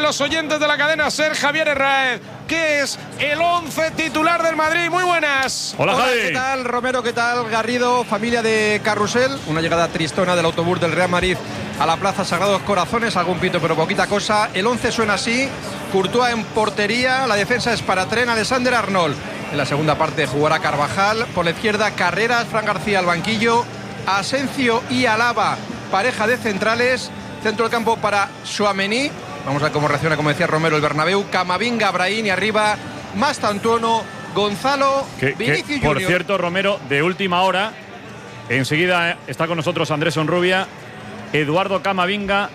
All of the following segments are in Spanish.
los oyentes de la cadena SER. Javier Herráez, que es el 11 titular del Madrid. Muy buenas. Hola, Javi. ¿Qué tal, Romero? ¿Qué tal, Garrido? Familia de Carrusel. Una llegada tristona del autobús del Real Madrid a la Plaza Sagrados Corazones. Algún pito, pero poquita cosa. El 11 suena así. Courtois en portería. La defensa es para Tren, Alexander Arnold. En la segunda parte jugará Carvajal. Por la izquierda, Carreras, Fran García al banquillo. Asensio y Alaba, pareja de centrales. Centro del campo para Tchouaméni. Vamos a ver cómo reacciona, como decía Romero, el Bernabéu. Camavinga, Brahim y arriba Mastantuono, Gonzalo, Vinicius Por Junior. cierto, Romero, de última hora, enseguida está con nosotros Andrés Onrubia. Eduardo Camavinga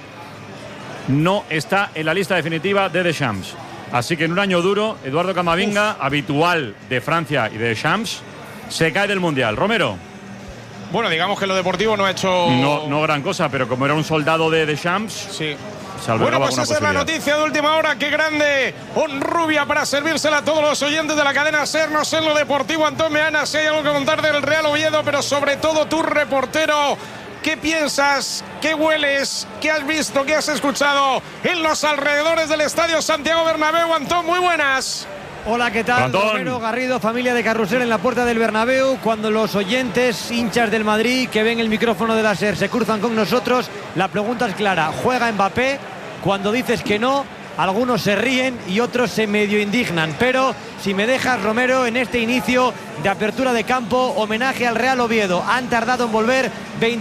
no está en la lista definitiva de Deschamps. Así que en un año duro, Eduardo Camavinga, habitual de Francia y de Deschamps, se cae del Mundial. Romero. Bueno, digamos que lo deportivo no ha hecho... No gran cosa, pero como era un soldado de Deschamps... Sí. Bueno, pues esa es la noticia de última hora. Qué grande Onrubia para servírsela a todos los oyentes de la cadena SER. No sé en lo deportivo, Antón Meana, si hay algo que contar del Real Oviedo, pero sobre todo tú, reportero, ¿qué piensas? ¿Qué hueles? ¿Qué has visto? ¿Qué has escuchado en los alrededores del Estadio Santiago Bernabéu? Antón, muy buenas. Hola, ¿qué tal? Romero, Garrido, familia de Carrusel en la puerta del Bernabéu. Cuando los oyentes, hinchas del Madrid, que ven el micrófono de la SER, se cruzan con nosotros, la pregunta es clara. ¿Juega Mbappé? Cuando dices que no, algunos se ríen y otros se medio indignan. Pero si me dejas, Romero, en este inicio de apertura de campo, homenaje al Real Oviedo. Han tardado en volver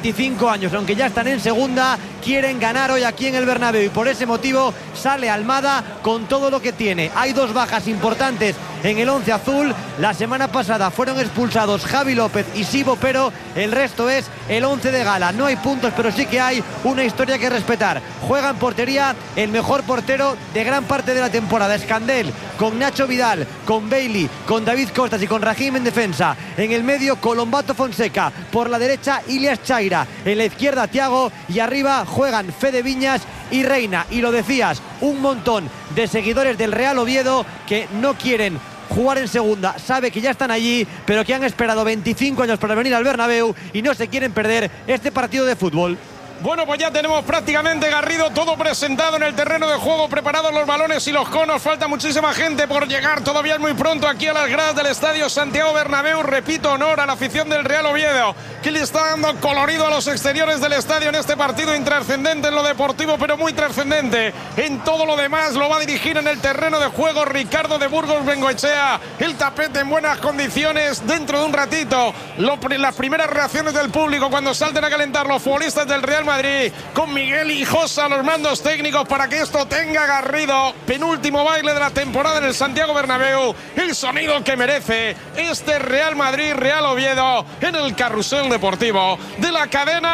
25 años, aunque ya están en segunda, quieren ganar hoy aquí en el Bernabéu y por ese motivo sale Almada con todo lo que tiene. Hay dos bajas importantes en el 11 azul. La semana pasada fueron expulsados Javi López y Sibo, pero el resto es el 11 de gala. No hay puntos, pero sí que hay una historia que respetar. Juega en portería el mejor portero de gran parte de la temporada, Escandel, con Nacho Vidal, con Bailey, con David Costas y con Raheem en defensa. En el medio, Colombato Fonseca. Por la derecha, Ilias Chaira. En la izquierda, Thiago. Y arriba juegan Fede Viñas y Reina. Y lo decías, un montón de seguidores del Real Oviedo que no quieren jugar en segunda, sabe que ya están allí, pero que han esperado 25 años para venir al Bernabéu y no se quieren perder este partido de fútbol. Bueno, pues ya tenemos prácticamente, Garrido, todo presentado en el terreno de juego, preparados los balones y los conos. Falta muchísima gente por llegar, todavía es muy pronto aquí a las gradas del Estadio Santiago Bernabéu. Repito, honor a la afición del Real Oviedo, que le está dando colorido a los exteriores del estadio en este partido intrascendente en lo deportivo, pero muy trascendente en todo lo demás. Lo va a dirigir en el terreno de juego Ricardo de Burgos Bengoechea. El tapete en buenas condiciones. Dentro de un ratito, las primeras reacciones del público cuando salten a calentar los futbolistas del Real Madrid, con Miguel Hijosa a los mandos técnicos para que esto tenga, Garrido, penúltimo baile de la temporada en el Santiago Bernabéu, el sonido que merece este Real Madrid, Real Oviedo, en el carrusel deportivo de la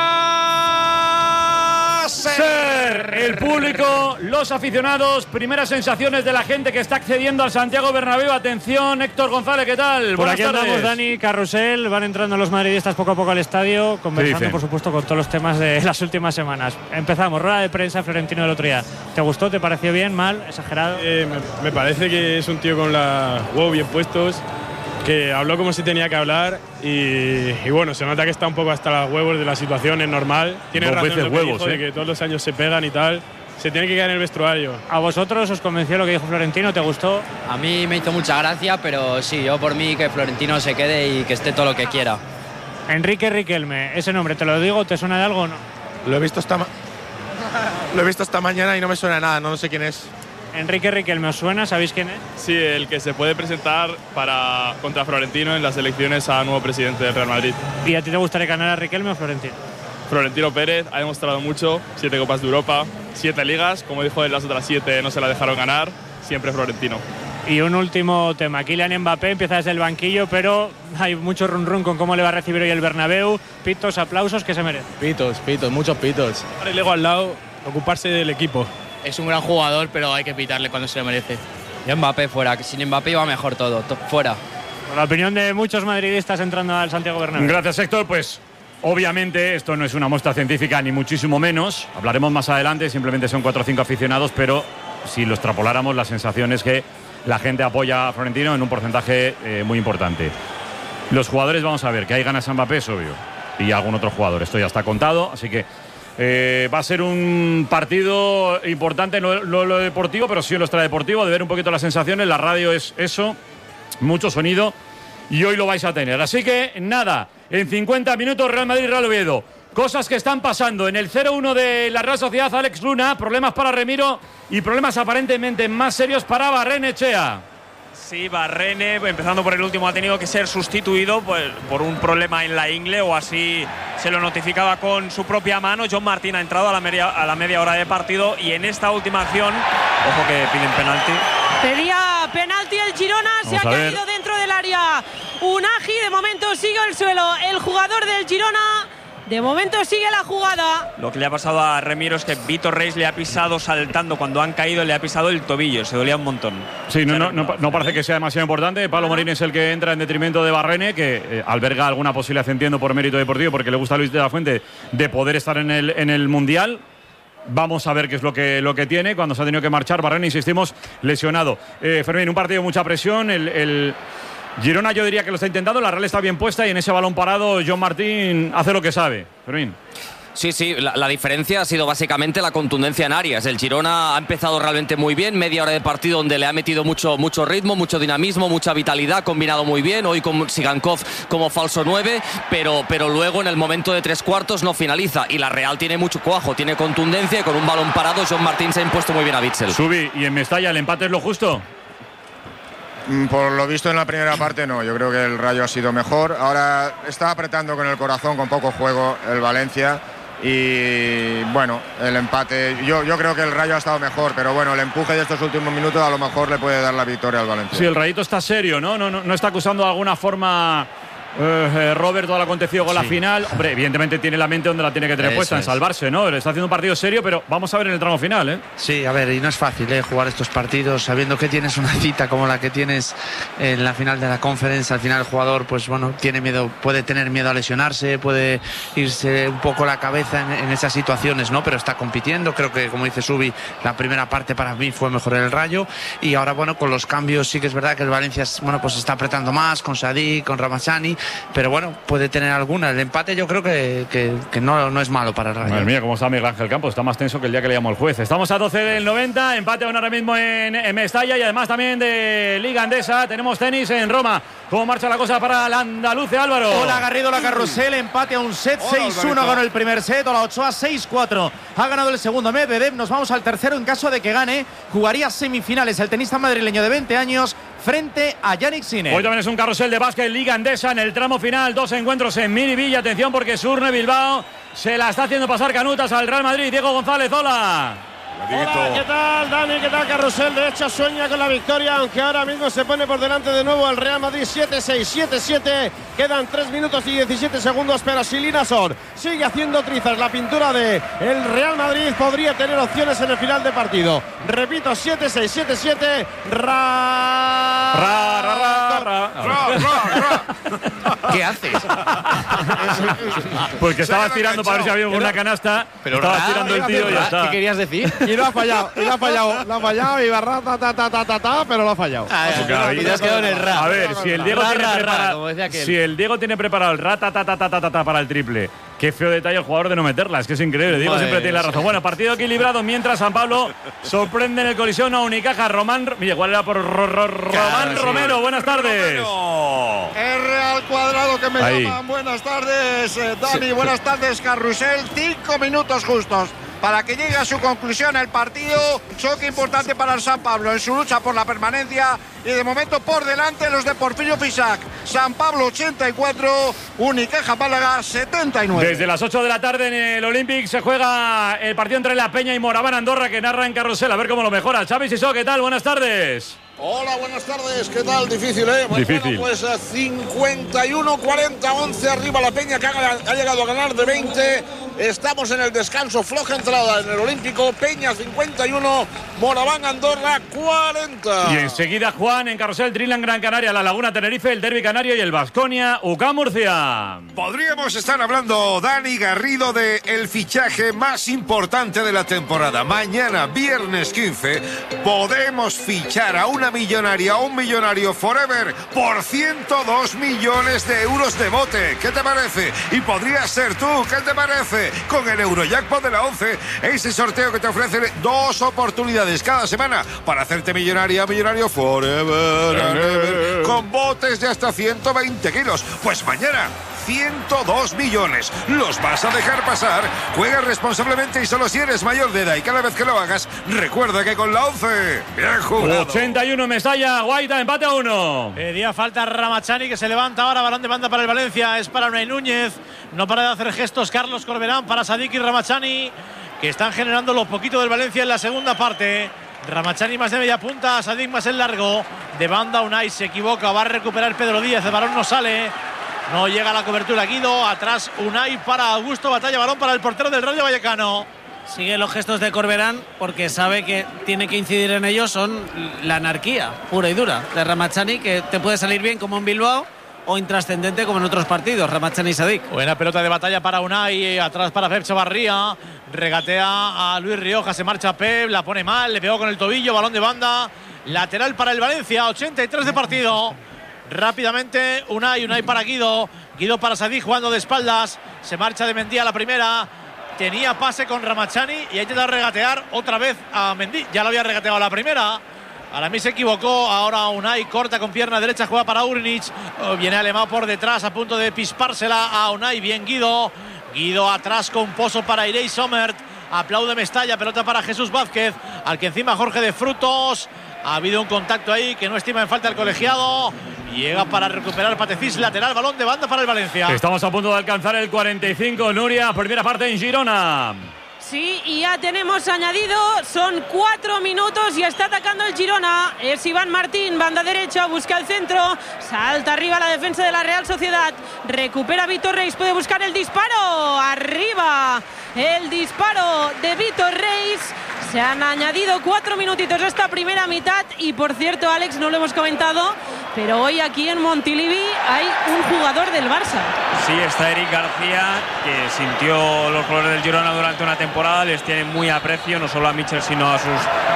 cadena SER. El público, los aficionados, primeras sensaciones de la gente que está accediendo al Santiago Bernabéu. Atención, Héctor González, ¿qué tal? Por aquí andamos, Dani, Carrusel. Van entrando los madridistas poco a poco al estadio, conversando, por supuesto, con todos los temas de las últimas semanas. Empezamos, rueda de prensa Florentino del otro día. ¿Te gustó? ¿Te pareció bien? ¿Mal? ¿Exagerado? Me parece que es un tío con los huevos bien puestos, que habló como se tenía que hablar y bueno, se nota que está un poco hasta los huevos de la situación, es normal. Tiene razón lo que dijo, de que todos los años se pegan y tal. Se tiene que quedar en el vestuario. ¿A vosotros os convenció lo que dijo Florentino? ¿Te gustó? A mí me hizo mucha gracia, pero sí, yo por mí que Florentino se quede y que esté todo lo que quiera. Enrique Riquelme, ese nombre, ¿te lo digo? ¿Te suena de algo o no? Lo he visto esta mañana y no me suena nada, no sé quién es. Enrique Riquelme, ¿os suena? ¿Sabéis quién es? Sí, el que se puede presentar contra Florentino en las elecciones a nuevo presidente del Real Madrid. ¿Y a ti te gustaría ganar a Riquelme o Florentino? Florentino Pérez ha demostrado mucho, 7 Copas de Europa, 7 ligas, como dijo en las otras 7 no se la dejaron ganar, siempre Florentino. Y un último tema, Kylian Mbappé empieza desde el banquillo, pero hay mucho run run con cómo le va a recibir hoy el Bernabéu. Pitos, aplausos, ¿qué se merece? Pitos, muchos pitos. Ahora luego al lado, ocuparse del equipo. Es un gran jugador, pero hay que pitarle cuando se lo merece. Y Mbappé fuera, que sin Mbappé iba mejor todo, fuera. Por la opinión de muchos madridistas entrando al Santiago Bernabéu. Gracias, Héctor. Pues obviamente esto no es una muestra científica ni muchísimo menos. Hablaremos más adelante, simplemente son 4 o 5 aficionados, pero si lo extrapoláramos, la sensación es que la gente apoya a Florentino en un porcentaje muy importante. Los jugadores, vamos a ver, que hay ganas a Mbappé es obvio, y algún otro jugador, esto ya está contado, así que Va a ser un partido importante, no lo deportivo, pero sí en lo extradeportivo, de ver un poquito las sensaciones. La radio es eso, mucho sonido, y hoy lo vais a tener. Así que nada, en 50 minutos Real Madrid-Real Oviedo. Cosas que están pasando en el 0-1 de la Real Sociedad. Alex Luna, problemas para Remiro y problemas aparentemente más serios para Barrenechea. Sí, Barrene, empezando por el último, ha tenido que ser sustituido por un problema en la ingle, o así se lo notificaba con su propia mano. John Martín ha entrado a la media hora de partido, y en esta última acción, ojo que piden penalti. Pedía penalti el Girona, se ha caído dentro del área. Unagi, de momento sigue el suelo. El jugador del Girona, de momento sigue la jugada. Lo que le ha pasado a Remiro es que Vitor Reis le ha pisado saltando cuando han caído, le ha pisado el tobillo, se dolía un montón. Sí, no parece que sea demasiado importante. Pablo Marín es el que entra en detrimento de Barrene, que alberga alguna posibilidad, entiendo, por mérito deportivo, porque le gusta a Luis de la Fuente, de poder estar en el Mundial. Vamos a ver qué es lo que tiene cuando se ha tenido que marchar. Barrene, insistimos, lesionado. Fermín, un partido de mucha presión. El Girona, yo diría que lo está intentando, la Real está bien puesta, y en ese balón parado John Martín hace lo que sabe. Fermín. Sí, la diferencia ha sido básicamente la contundencia en áreas. El Girona ha empezado realmente muy bien, media hora de partido donde le ha metido mucho ritmo, mucho dinamismo, mucha vitalidad, combinado muy bien, hoy con Sigankov como falso 9, pero luego en el momento de 3/4 no finaliza, y la Real tiene mucho cuajo, tiene contundencia, y con un balón parado John Martín se ha impuesto muy bien a Witsel. Subi, ¿y en Mestalla el empate es lo justo? Por lo visto en la primera parte no, yo creo que el Rayo ha sido mejor. Ahora está apretando con el corazón, con poco juego el Valencia, y bueno, el empate, yo creo que el Rayo ha estado mejor, pero bueno, el empuje de estos últimos minutos a lo mejor le puede dar la victoria al Valencia. Sí, el Rayito está serio, ¿no? No está acusando de alguna forma Robert todo lo acontecido con la final. Hombre, evidentemente tiene la mente donde la tiene que tener puesta, en salvarse, ¿no? Le está haciendo un partido serio, pero vamos a ver en el tramo final, ¿eh? Sí, a ver, y no es fácil jugar estos partidos sabiendo que tienes una cita como la que tienes en la final de la Conference. Al final el jugador, pues bueno, tiene miedo, puede tener miedo a lesionarse, puede irse un poco la cabeza en esas situaciones, ¿no? Pero está compitiendo. Creo que, como dice Subi, la primera parte para mí fue mejor el Rayo, y ahora, bueno, con los cambios sí que es verdad que el Valencia, bueno, pues está apretando más con Sadik, con Ramazani, pero bueno, puede tener alguna. El empate yo creo que no es malo para el Rayo. Madre mía, cómo está Miguel Ángel Campos, está más tenso que el día que le llamó el juez. Estamos a 12 del 90, empate ahora mismo en Mestalla, y además también de Liga Endesa. Tenemos tenis en Roma. ¿Cómo marcha la cosa para el andaluce, Álvaro? Hola, Garrido, la Carrusel, empate a un set. 6-1 ganó el primer set. Hola, Ochoa, 6-4 ha ganado el segundo. Medvedev, nos vamos al tercero. En caso de que gane, jugaría semifinales el tenista madrileño de 20 años frente a Yannick Sinner. Hoy también es un carrusel de básquet, Liga Endesa, en el tramo final. 2 encuentros en Miribilla. Atención, porque Surne Bilbao se la está haciendo pasar canutas al Real Madrid. Diego González, hola. Hola, ¿qué tal, Dani? ¿Qué tal, Carrusel? Derecha sueña con la victoria, aunque ahora mismo se pone por delante de nuevo el Real Madrid. 7-6, 7-7. Quedan 3 minutos y 17 segundos, pero Silina Sor sigue haciendo trizas. La pintura de el Real Madrid podría tener opciones en el final de partido. Repito, 7-6, 7-7. ¿Qué haces? Pues que estabas tirando para ver si había una canasta. Pero estaba tirando el tío y ya está. ¿Qué querías decir? Y lo ha fallado, y lo ha fallado, y barra, pero lo ha fallado. Y te has quedado en el ra. A ver, si el Diego tiene preparado el ra, para el triple. Qué feo detalle el jugador de no meterla, es que es increíble. Diego siempre tiene la razón. Bueno, partido equilibrado, mientras San Pablo sorprende en el colisión a Unicaja. Mira, igual era por Román Romero. Buenas tardes. R al cuadrado que me llaman. Buenas tardes, Dani. Buenas tardes, Carrusel. 5 minutos justos para que llegue a su conclusión el partido. Choque importante para el San Pablo en su lucha por la permanencia, y de momento por delante los de Porfirio Fisac. San Pablo 84, Unicaja Málaga 79. Desde las 8 de la tarde en el Olympic se juega el partido entre La Peña y Moraván Andorra, que narra en Carrusel. A ver cómo lo mejora. Xavi Sisó, ¿qué tal? Buenas tardes. Hola, buenas tardes. ¿Qué tal? Difícil, ¿eh? Difícil. Bueno, pues 51-40-11 arriba La Peña, que ha llegado a ganar de 20. Estamos en el descanso, floja entrada en el Olímpico. Peña 51, Moraván Andorra 40. Y enseguida, Juan, en Carrusel, Dreamland Gran Canaria, La Laguna Tenerife, el Derby Canario y el Baskonia UCAM Murcia. Podríamos estar hablando, Dani Garrido, de el fichaje más importante de la temporada. Mañana, viernes 15, podemos fichar a una millonaria, un millonario forever, por 102 millones de euros de bote. ¿Qué te parece? Y podría ser tú, ¿qué te parece? 11 con el Eurojackpot de la 11. Ese sorteo que te ofrece 2 oportunidades cada semana para hacerte millonario forever and ever, con botes de hasta 120 kilos. Pues mañana 102 millones. ¿Los vas a dejar pasar? Juega responsablemente y solo si eres mayor de edad. Y cada vez que lo hagas, recuerda que con la 11, bien jugado. 81 Mestalla, Guaita, empate a 1. Pedía falta Ramachani, que se levanta ahora. Balón de banda para el Valencia. Es para Unai Núñez. No para de hacer gestos Carlos Corberán para Sadik y Ramachani, que están generando lo poquito del Valencia en la segunda parte. Ramachani más de media punta, Sadik más el largo. De banda Unai se equivoca, va a recuperar Pedro Díaz. El balón no sale. No llega a la cobertura Guido. Atrás Unai para Augusto. Batalla, balón para el portero del Rayo Vallecano. Sigue los gestos de Corberán porque sabe que tiene que incidir en ellos. Son la anarquía pura y dura de Ramachani, que te puede salir bien como en Bilbao o intrascendente como en otros partidos. Ramachani y Sadik. Buena pelota de Batalla para Unai. Atrás para Pep Chavarría. Regatea a Luis Rioja. Se marcha Pep. La pone mal. Le pegó con el tobillo. Balón de banda. Lateral para el Valencia. 83 de partido. Rápidamente Unai para Guido para Sadik jugando de espaldas, se marcha de Mendy a la primera, tenía pase con Ramachani y ha intentado regatear otra vez a Mendy, ya lo había regateado a la primera, a mí se equivocó, ahora Unai corta con pierna derecha, juega para Urnic, viene Alemão por detrás a punto de pispársela a Unai, bien Guido atrás con Pozo para Irei Sommert, aplaude Mestalla, pelota para Jesús Vázquez, al que encima Jorge de Frutos. Ha habido un contacto ahí que no estima en falta el colegiado. Llega para recuperar Patecís, lateral, balón de banda para el Valencia. Estamos a punto de alcanzar el 45, Nuria, primera parte en Girona. Sí, y ya tenemos añadido, son 4 minutos y está atacando el Girona. Es Iván Martín, banda derecha, busca el centro, salta arriba la defensa de la Real Sociedad, recupera Vítor Reis, puede buscar el disparo, arriba el disparo de Vítor Reis. Se han añadido 4 minutitos a esta primera mitad y por cierto, Alex, no lo hemos comentado, pero hoy aquí en Montilivi hay un jugador del Barça. Sí, está Eric García, que sintió los colores del Girona durante una temporada, les tiene muy aprecio, no solo a Michel sino a sus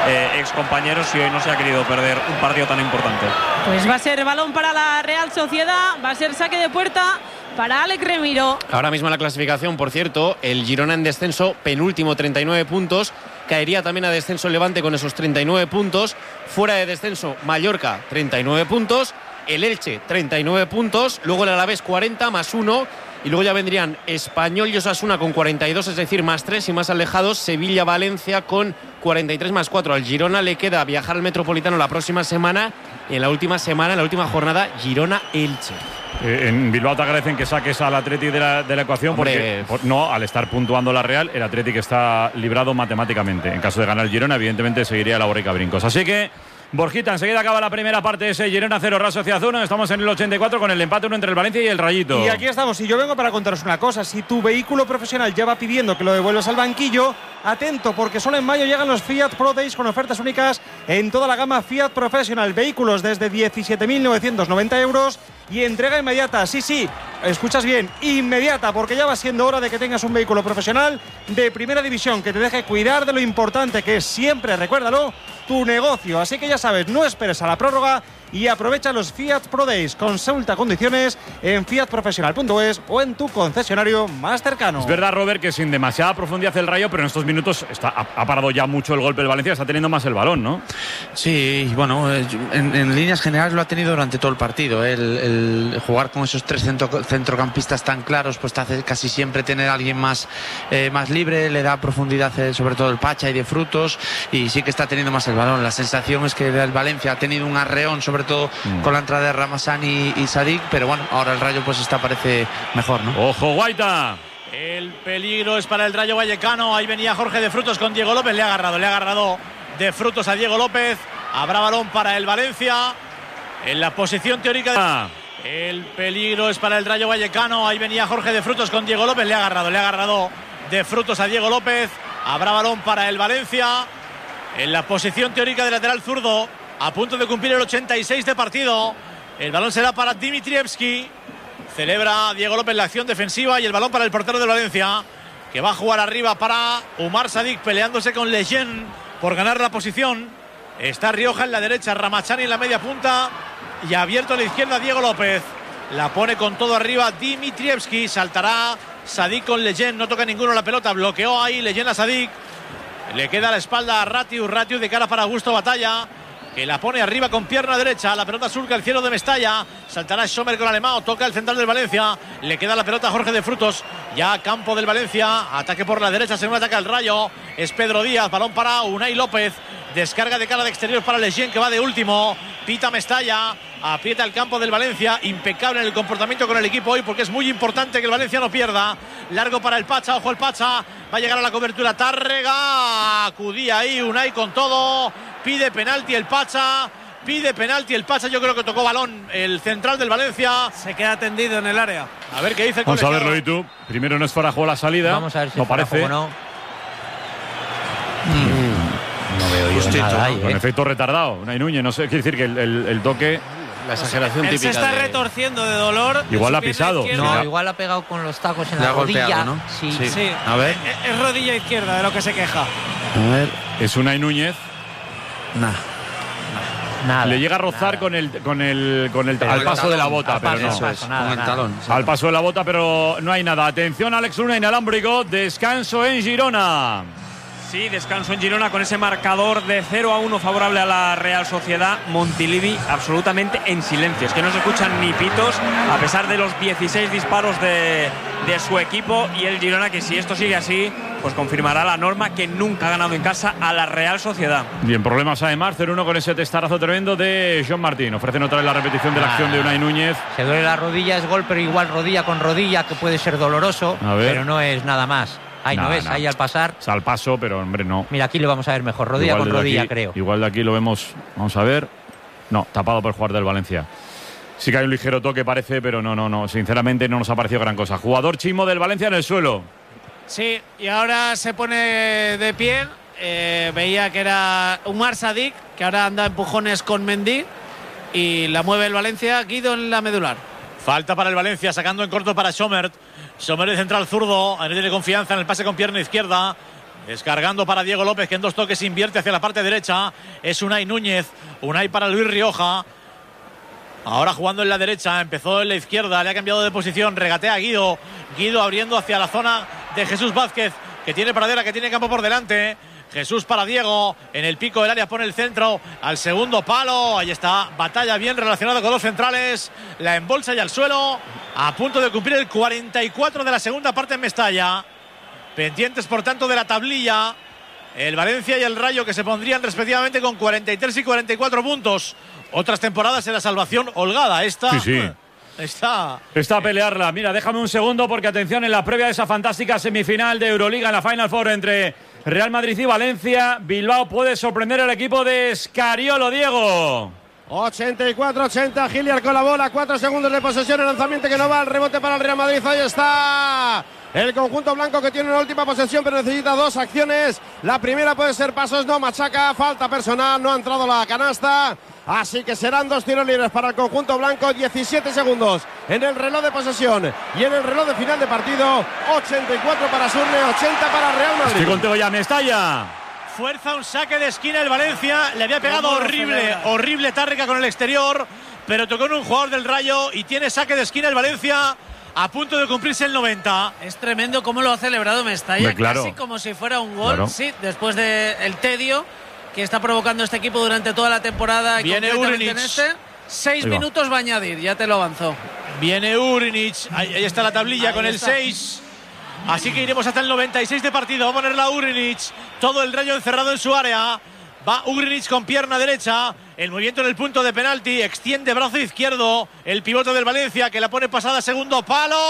ex compañeros, y hoy no se ha querido perder un partido tan importante. Pues va a ser balón para la Real Sociedad, va a ser saque de puerta para Alex Remiro. Ahora mismo en la clasificación, por cierto, el Girona en descenso, penúltimo, 39 puntos. Caería también a descenso el Levante con esos 39 puntos. Fuera de descenso, Mallorca, 39 puntos. El Elche, 39 puntos. Luego el Alavés, 40 más 1. Y luego ya vendrían Español y Osasuna con 42, es decir, más 3. Y más alejados, Sevilla, Valencia con 43 más 4. Al Girona le queda viajar al Metropolitano la próxima semana. Y en la última semana, en la última jornada, Girona-Elche. En Bilbao te agradecen que saques al Athletic de la ecuación. Hombre, porque no, al estar puntuando la Real, el Athletic está librado matemáticamente. En caso de ganar el Girona, evidentemente seguiría la borrica brincos. Así que, Borjita, enseguida acaba la primera parte de ese Girona 0, Real Sociedad 1. Estamos en el 84 con el empate 1 entre el Valencia y el Rayito. Y aquí estamos, y yo vengo para contaros una cosa. Si tu vehículo profesional ya va pidiendo que lo devuelvas al banquillo, atento, porque solo en mayo llegan los Fiat Pro Days con ofertas únicas en toda la gama Fiat Professional. Vehículos desde 17.990 euros y entrega inmediata. Sí, escuchas bien, inmediata, porque ya va siendo hora de que tengas un vehículo profesional de primera división que te deje cuidar de lo importante que es siempre, recuérdalo, tu negocio. Así que ya sabes, no esperes a la prórroga y aprovecha los Fiat Pro Days. Consulta condiciones en fiatprofesional.es o en tu concesionario más cercano. Es verdad, Robert, que sin demasiada profundidad el Rayo, pero en estos minutos ha parado ya mucho el golpe del Valencia, está teniendo más el balón, ¿no? Sí, bueno, en líneas generales lo ha tenido durante todo el partido. El jugar con esos tres centrocampistas tan claros, pues te hace casi siempre tener a alguien más libre, le da profundidad sobre todo el Pacha y de Frutos, y sí que está teniendo más el balón. La sensación es que el Valencia ha tenido un arreón, sobre todo con la entrada de Ramazán y Sadik, pero bueno, ahora el Rayo pues parece mejor, ¿no? ¡Ojo, Guaita! El peligro es para el Rayo Vallecano. Ahí venía Jorge de Frutos con Diego López, le ha agarrado de Frutos a Diego López. Habrá balón para el Valencia en la posición teórica El peligro es para el Rayo Vallecano. Ahí venía Jorge de Frutos con Diego López, le ha agarrado de Frutos a Diego López. Habrá balón para el Valencia en la posición teórica de lateral zurdo, a punto de cumplir el 86 de partido. El balón será para Dimitrievski. Celebra Diego López la acción defensiva y el balón para el portero del Valencia, que va a jugar arriba para Umar Sadik, peleándose con Lejeune por ganar la posición. Está Rioja en la derecha, Ramachani en la media punta y abierto a la izquierda Diego López. La pone con todo arriba Dimitrievski. Saltará Sadik con Leyen, no toca ninguno la pelota, bloqueó ahí Leyen a Sadik. Le queda la espalda a Ratiu de cara para Augusto Batalla, que la pone arriba con pierna derecha. La pelota surca el cielo de Mestalla. Saltará Sommer con Alemão. Toca el central del Valencia. Le queda la pelota a Jorge de Frutos. Ya campo del Valencia. Ataque por la derecha. Según ataca el Rayo. Es Pedro Díaz. Balón para Unai López. Descarga de cara de exterior para Leyen, que va de último. Pita Mestalla. Aprieta el campo del Valencia. Impecable en el comportamiento con el equipo hoy, porque es muy importante que el Valencia no pierda. Largo para el Pacha. Ojo el Pacha. Va a llegar a la cobertura Tárrega. Acudía ahí Unai con todo. Pide penalti el Pacha. Yo creo que tocó balón el central del Valencia. Se queda tendido en el área. A ver qué dice el Vamos colegiado. a verlo, y tú. Primero no es fuera de juego la salida. Vamos a ver si no es fuera parece. de juego o no. No veo yo Justito, nada ahí, con efecto retardado. Unai Núñez, no sé, quiere decir que el toque. La exageración Él típica. se está retorciendo de dolor. Igual de ha su pierna pisado. izquierda. No, igual ha pegado con los tacos en Le la ha rodilla. golpeado, ¿no? Sí. A ver. Es rodilla izquierda de lo que se queja. A ver. Es Unai Núñez. Nada. Le llega a rozar con el al paso de la bota, pero no. Con el talón. Al paso de la bota, pero no hay nada. Atención, Alex Luna, inalámbrico. Descanso en Girona. Sí, descanso en Girona con ese marcador de 0-1 favorable a la Real Sociedad. Montilivi absolutamente en silencio. Es que no se escuchan ni pitos a pesar de los 16 disparos de su equipo. Y el Girona, que si esto sigue así, pues confirmará la norma, que nunca ha ganado en casa a la Real Sociedad. Bien, problemas además. 0-1 con ese testarazo tremendo de Joan Martín. Ofrecen otra vez la repetición de la acción de Unai Núñez. Se duele la rodilla, es gol, pero igual rodilla con rodilla, que puede ser doloroso, pero no es nada más. Ahí no ves, ahí al pasar. Es al paso, pero hombre, no. Mira, aquí lo vamos a ver mejor, rodilla Igual con rodilla, aquí, creo. Igual de aquí lo vemos, vamos a ver. No, tapado por el jugador del Valencia. Sí que hay un ligero toque, parece, pero no. Sinceramente no nos ha parecido gran cosa. Jugador Chimo del Valencia en el suelo. Sí, y ahora se pone de pie. Veía que era Umar Sadik, que ahora anda empujones con Mendy. Y la mueve el Valencia, Guido en la medular. Falta para el Valencia, sacando en corto para Sommer. Sommer de central zurdo, tiene confianza en el pase con pierna izquierda. Descargando para Diego López, que en dos toques invierte hacia la parte derecha. Es Unai Núñez. Unai para Luis Rioja. Ahora jugando en la derecha, empezó en la izquierda, le ha cambiado de posición, regatea a Guido. Guido abriendo hacia la zona de Jesús Vázquez, que tiene pradera, que tiene campo por delante. Jesús para Diego, en el pico del área pone el centro al segundo palo. Ahí está, Batalla bien relacionado con los centrales. La embolsa y al suelo, a punto de cumplir el 44 de la segunda parte en Mestalla. Pendientes por tanto de la tablilla el Valencia y el Rayo, que se pondrían respectivamente con 43 y 44 puntos. Otras temporadas en la salvación holgada. Esta sí. Está a pelearla. Mira, déjame un segundo, porque atención, en la previa de esa fantástica semifinal de Euroliga, en la Final Four entre Real Madrid y Valencia, Bilbao puede sorprender al equipo de Scariolo, Diego. 84-80, Giliar con la bola, 4 segundos de posesión, el lanzamiento que no va, el rebote para el Real Madrid. Ahí está el conjunto blanco, que tiene una última posesión, pero necesita 2 acciones. La primera puede ser pasos, no machaca, falta personal, no ha entrado la canasta. Así que serán 2 tiros libres para el conjunto blanco. 17 segundos en el reloj de posesión y en el reloj de final de partido. 84 para Surne, 80 para Real Madrid. Estoy contigo ya, Mestalla. Fuerza un saque de esquina el Valencia. Le había pegado horrible Tárrega con el exterior, pero tocó en un jugador del Rayo y tiene saque de esquina el Valencia. A punto de cumplirse el 90. Es tremendo cómo lo ha celebrado Mestalla, claro. casi como si fuera un gol. Claro. Sí, después del tedio que está provocando este equipo durante toda la temporada. Viene Urinic. 6 minutos va a añadir, ya te lo avanzó. Viene Urinic, ahí está la tablilla, ahí con el 6. Así que iremos hasta el 96 de partido. Va a ponerla Urinic, todo el Rayo encerrado en su área. Va Urinic con pierna derecha, el movimiento en el punto de penalti, extiende brazo izquierdo, el pivote del Valencia, que la pone pasada, segundo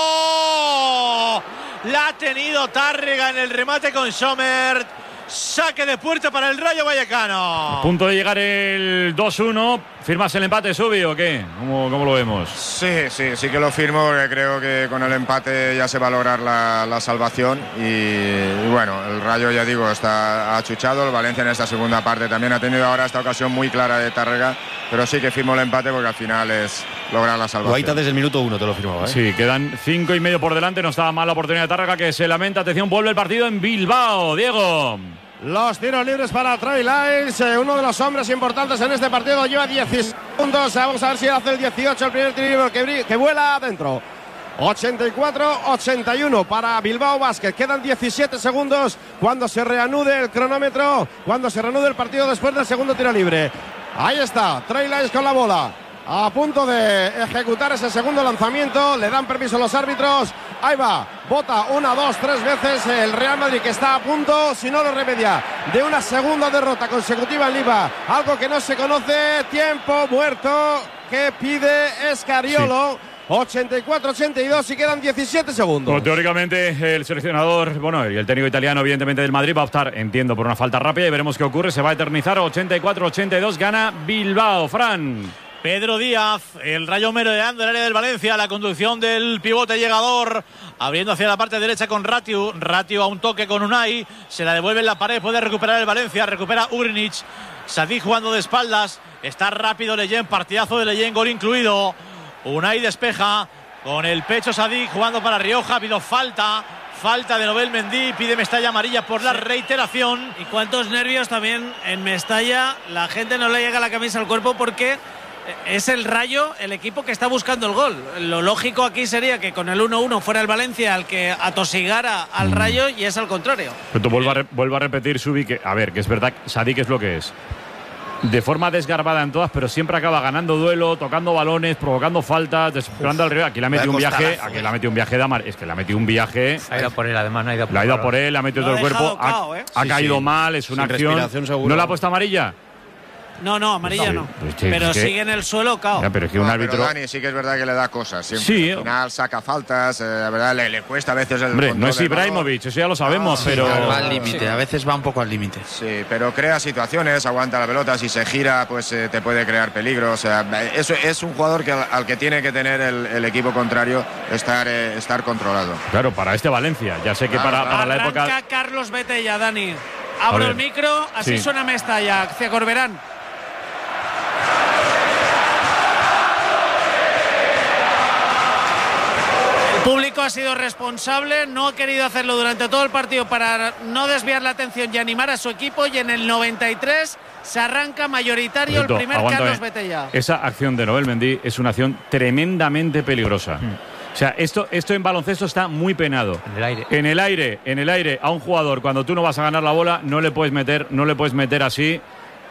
palo. La ha tenido Tárrega en el remate con Sommer. Saque de puerta para el Rayo Vallecano. A punto de llegar el 2-1. ¿Firmas el empate, Subi, o qué? ¿Cómo lo vemos? Sí que lo firmo, porque creo que con el empate ya se va a lograr la salvación. Y bueno, el Rayo, ya digo, está achuchado. El Valencia en esta segunda parte también ha tenido ahora esta ocasión muy clara de Tárrega. Pero sí que firmo el empate, porque al final es lograr la salvación. Guaita desde el minuto 1 te lo firmaba, ¿eh? Sí, quedan 5 y medio por delante. No estaba mal la oportunidad de Tárrega, que se lamenta. Atención, vuelve el partido en Bilbao. Diego. Los tiros libres para Travis Lyles, uno de los hombres importantes en este partido. Lleva 10 segundos. Vamos a ver si hace el 18, el primer tiro libre que vuela adentro. 84-81 para Bilbao Basket. Quedan 17 segundos cuando se reanude el cronómetro, cuando se reanude el partido después del segundo tiro libre. Ahí está, Trey Lyles con la bola, a punto de ejecutar ese segundo lanzamiento. Le dan permiso a los árbitros. Ahí va, bota 1, 2, 3 veces el Real Madrid, que está a punto, si no lo remedia, de una segunda derrota consecutiva en Liga. Algo que no se conoce. Tiempo muerto que pide Escariolo. Sí. 84-82 y quedan 17 segundos. Bueno, teóricamente el seleccionador, bueno, y el técnico italiano evidentemente del Madrid va a optar, entiendo, por una falta rápida y veremos qué ocurre. Se va a eternizar. 84-82, gana Bilbao. Fran. Pedro Díaz, el Rayo merodeando el área del Valencia, la conducción del pivote llegador, abriendo hacia la parte derecha con Ratiu a un toque con Unai, se la devuelve en la pared, puede recuperar el Valencia, recupera Ugrinic, Sadik jugando de espaldas, está rápido Leyen, partidazo de Leyen, gol incluido. Unai despeja con el pecho Sadik jugando para Rioja. Ha habido falta de Nobel Mendy, pide Mestalla amarilla por la reiteración. Y cuántos nervios también en Mestalla. La gente no le llega la camisa al cuerpo porque es el Rayo el equipo que está buscando el gol. Lo lógico aquí sería que con el 1-1 fuera el Valencia el que atosigara al Rayo, y es al contrario. Pero vuelvo a repetir, Subi, que a ver, que es verdad, Sadik es lo que es. De forma desgarbada en todas, pero siempre acaba ganando duelo, tocando balones, provocando faltas, desesperando al rival. Aquí le ha metido un viaje, de Amar. Es que le ha metido un viaje. Ha ido por él, además, no ha ido por él. Le ha ido por él, le ha metido todo el cuerpo. Ha caído mal, es una acción. ¿No le ha puesto amarilla? No, amarilla no. Pero sigue en el suelo, cao. Pero es que un árbitro. Pero Dani, sí que es verdad que le da cosas. Siempre. Sí. Al final saca faltas, la verdad le cuesta a veces el. Hombre, no es Ibrahimovic, eso ya lo sabemos, pero. Va al límite, a veces va un poco al límite. Sí, pero crea situaciones, aguanta la pelota, si se gira, pues te puede crear peligro. O sea, eso es un jugador al que tiene que tener el equipo contrario estar controlado. Claro, para este Valencia. Ya sé que para la época. Arranca Carlos Betella, Dani. Abro el micro, así suena Mestalla hacia Corberán. El público ha sido responsable, no ha querido hacerlo durante todo el partido para no desviar la atención y animar a su equipo, y en el 93 se arranca mayoritario el primer Carlos Betella. Esa acción de Nobel Mendy es una acción tremendamente peligrosa. O sea, esto en baloncesto está muy penado. En el aire a un jugador, cuando tú no vas a ganar la bola, no le puedes meter así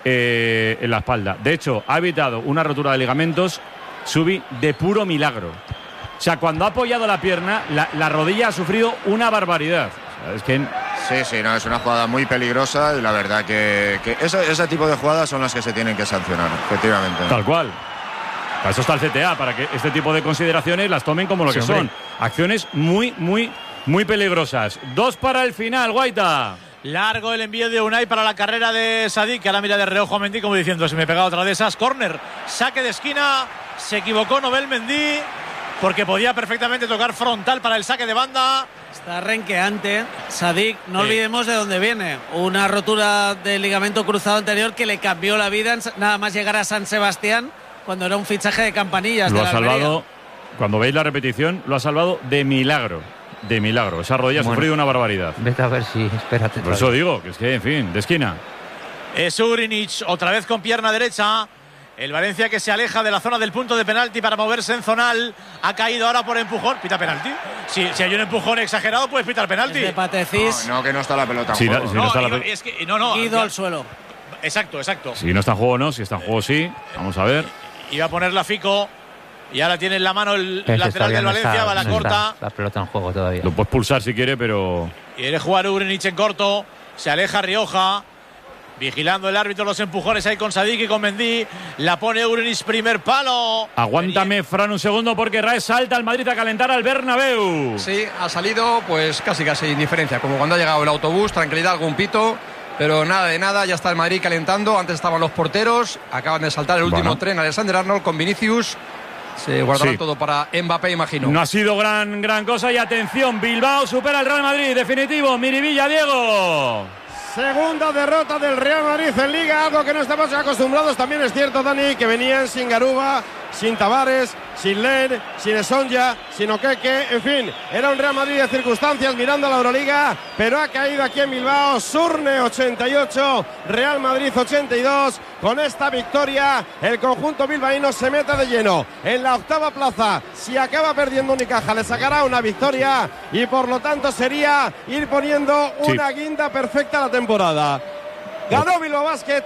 en la espalda. De hecho, ha evitado una rotura de ligamentos, Subi, de puro milagro. O sea, cuando ha apoyado la pierna, la rodilla ha sufrido una barbaridad. O sea, es que... Sí, no, es una jugada muy peligrosa y la verdad que ese tipo de jugadas son las que se tienen que sancionar, efectivamente. Tal cual. Para eso está el CTA, para que este tipo de consideraciones las tomen como lo que son. Acciones muy, muy, muy peligrosas. 2 para el final, Guaita. Largo el envío de Unai para la carrera de Sadik, que ahora mira de reojo a Mendy como diciendo, se me pega otra de esas. Córner, saque de esquina, se equivocó Nobel Mendy porque podía perfectamente tocar frontal para el saque de banda. Está renqueante Sadik, no olvidemos de dónde viene. Una rotura del ligamento cruzado anterior que le cambió la vida nada más llegar a San Sebastián, cuando era un fichaje de campanillas. Lo ha salvado, cuando veis la repetición, lo ha salvado de milagro. De milagro. Esa rodilla ha sufrido una barbaridad. Vete a ver si, espérate. Por eso digo, que es que, en fin, de esquina. Es Ugrinic, otra vez con pierna derecha. El Valencia que se aleja de la zona del punto de penalti para moverse en zonal. Ha caído ahora por empujón. ¿Pita penalti? Si hay un empujón exagerado, puedes pitar penalti. De Patecís. No, que no está la pelota en juego. Guido al suelo. Exacto. Si no está en juego, no. Si está en juego, sí. Vamos a ver. Iba a poner la Fico. Y ahora tiene en la mano el lateral del Valencia, va la corta. La pelota en juego todavía. Lo puedes pulsar si quiere, pero... Quiere jugar Ugrinic en corto. Se aleja Rioja. Vigilando el árbitro los empujones ahí con Sadik y con Mendy. La pone Ugrinic, primer palo. Aguántame, Fran, un segundo, porque Raes salta al Madrid a calentar al Bernabéu. Sí, ha salido pues casi indiferencia. Como cuando ha llegado el autobús, tranquilidad, algún pito. Pero nada de nada, ya está el Madrid calentando. Antes estaban los porteros. Acaban de saltar el último tren. Alexander Arnold con Vinicius. Se guardará todo para Mbappé, imagino. No ha sido gran cosa. Y atención, Bilbao supera al Real Madrid. Definitivo, Miribilla, Diego. Segunda derrota del Real Madrid en Liga, algo que no estamos acostumbrados. También es cierto, Dani, que venían sin Garuba, sin Tavares, sin Len, sin Sonja, sin Okeke, en fin, era un Real Madrid de circunstancias mirando a la Euroliga, pero ha caído aquí en Bilbao. Surne 88, Real Madrid 82. Con esta victoria el conjunto bilbaíno se mete de lleno en la octava plaza. Si acaba perdiendo Unicaja le sacará una victoria y por lo tanto sería ir poniendo una guinda perfecta a la temporada. Ganó Bilbao Basket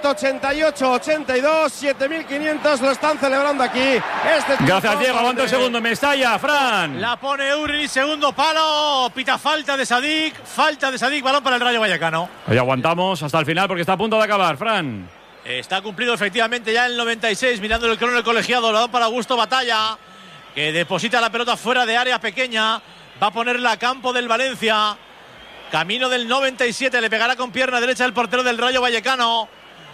88-82, 7.500 lo están celebrando aquí. Gracias, Diego. Aguanta un segundo. Mestalla, Fran. La pone Uri, segundo palo. Pita falta de Sadik, balón para el Rayo Vallecano. Hoy aguantamos hasta el final porque está a punto de acabar, Fran. Está cumplido efectivamente ya el 96, mirando el crono del colegiado. Lo da para Augusto Batalla, que deposita la pelota fuera de área pequeña. Va a ponerla a campo del Valencia. Camino del 97, le pegará con pierna derecha el portero del Rayo Vallecano.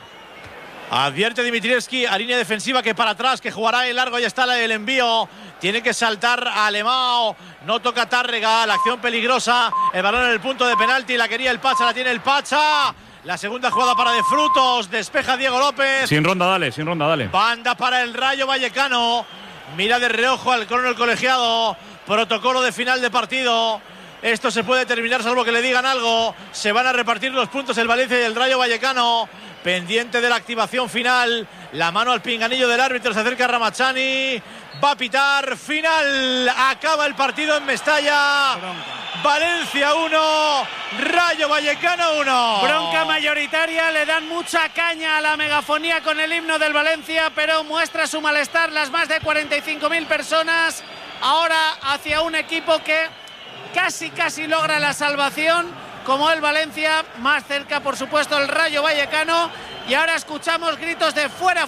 Advierte Dimitrievski a línea defensiva que para atrás, que jugará el largo. Ya está el envío. Tiene que saltar a Alemão. No toca Tárrega. La acción peligrosa. El balón en el punto de penalti. La quería el Pacha. La tiene el Pacha. La segunda jugada para De Frutos. Despeja Diego López. Sin ronda, dale. Banda para el Rayo Vallecano. Mira de reojo al crono el colegiado. Protocolo de final de partido. Esto se puede terminar salvo que le digan algo. Se van a repartir los puntos el Valencia y el Rayo Vallecano. Pendiente de la activación final. La mano al pinganillo del árbitro. Se acerca Ramachani. Va a pitar. Final. Acaba el partido en Mestalla. Valencia 1. Rayo Vallecano 1. Bronca mayoritaria. Le dan mucha caña a la megafonía con el himno del Valencia, pero muestra su malestar las más de 45.000 personas. Ahora hacia un equipo que casi logra la salvación, como el Valencia. Más cerca, por supuesto, el Rayo Vallecano. Y ahora escuchamos gritos de fuera.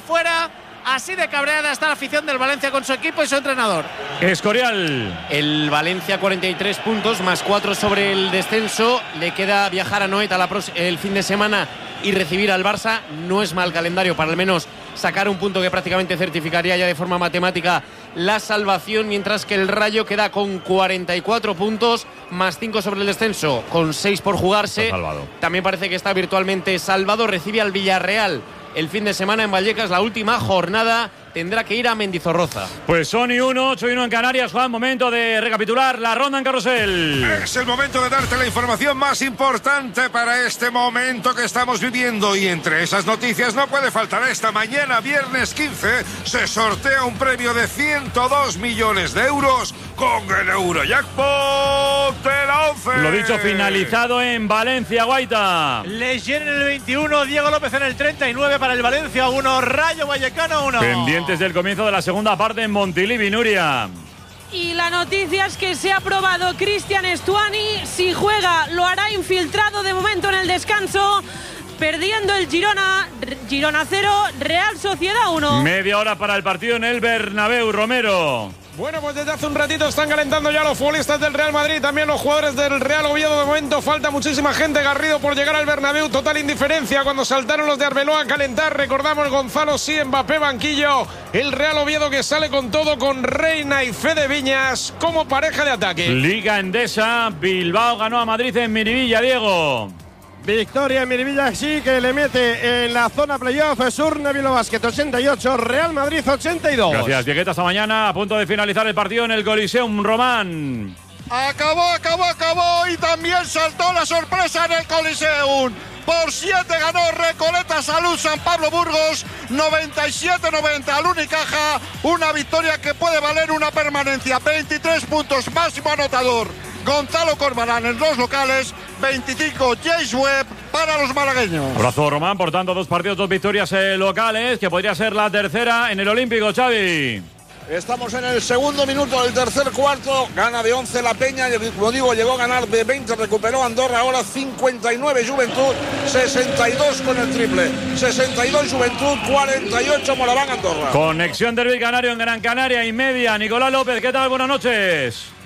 Así de cabreada está la afición del Valencia con su equipo y su entrenador. Escorial. El Valencia 43 puntos, más 4 sobre el descenso. Le queda viajar a Noeta el fin de semana y recibir al Barça. No es mal calendario para al menos sacar un punto que prácticamente certificaría ya de forma matemática la salvación, mientras que el Rayo queda con 44 puntos, más 5 sobre el descenso, con 6 por jugarse. También parece que está virtualmente salvado. Recibe al Villarreal el fin de semana en Vallecas, la última jornada. Tendrá que ir a Mendizorroza. Pues son 8-1 en Canarias, Juan. Momento de recapitular la ronda en Carrusel. Es el momento de darte la información más importante para este momento que estamos viviendo. Y entre esas noticias no puede faltar esta. Mañana, viernes 15, se sortea un premio de 102 millones de euros con el Eurojackpot de la 11. Lo dicho, finalizado en Valencia, Guaita. Leyen en el 21, Diego López en el 39 para el Valencia 1, Rayo Vallecano 1. Pendientes del comienzo de la segunda parte en Montilivi, Nuria. Y la noticia es que se ha aprobado Cristian Stuani. Si juega, lo hará infiltrado de momento en el descanso. Perdiendo el Girona 0, Real Sociedad 1. Media hora para el partido en el Bernabéu, Romero. Bueno, pues desde hace un ratito están calentando ya los futbolistas del Real Madrid, también los jugadores del Real Oviedo. De momento falta muchísima gente. Garrido por llegar al Bernabéu, total indiferencia cuando saltaron los de Arbeloa a calentar. Recordamos Gonzalo sí, Mbappé banquillo. El Real Oviedo que sale con todo, con Reina y Fede Viñas como pareja de ataque. Liga Endesa, Bilbao ganó a Madrid en Miribilla, Diego. Victoria en Miribilla, sí, que le mete en la zona playoff. Surne Bilbao Basket 88, Real Madrid 82. Gracias, Diegueta. Hasta mañana. A punto de finalizar el partido en el Coliseum, Román. Acabó y también saltó la sorpresa en el Coliseum. Por 7 ganó Recoleta Salud San Pablo Burgos, 97-90 al Unicaja. Una victoria que puede valer una permanencia. 23 puntos, máximo anotador Gonzalo Corbalán en los locales, 25 James Webb para los malagueños. Abrazo, Román. Por tanto, 2 partidos, 2 victorias locales, que podría ser la tercera en el Olímpico, Xavi. Estamos en el segundo minuto del tercer cuarto. Gana de 11 la Peña. Como digo, llegó a ganar de 20. Recuperó Andorra. Ahora 59 Juventud. 62 con el triple. 62 Juventud. 48 Moraván Andorra. Conexión Derbi Canario en Gran Canaria y media. Nicolás López, ¿qué tal? Buenas noches.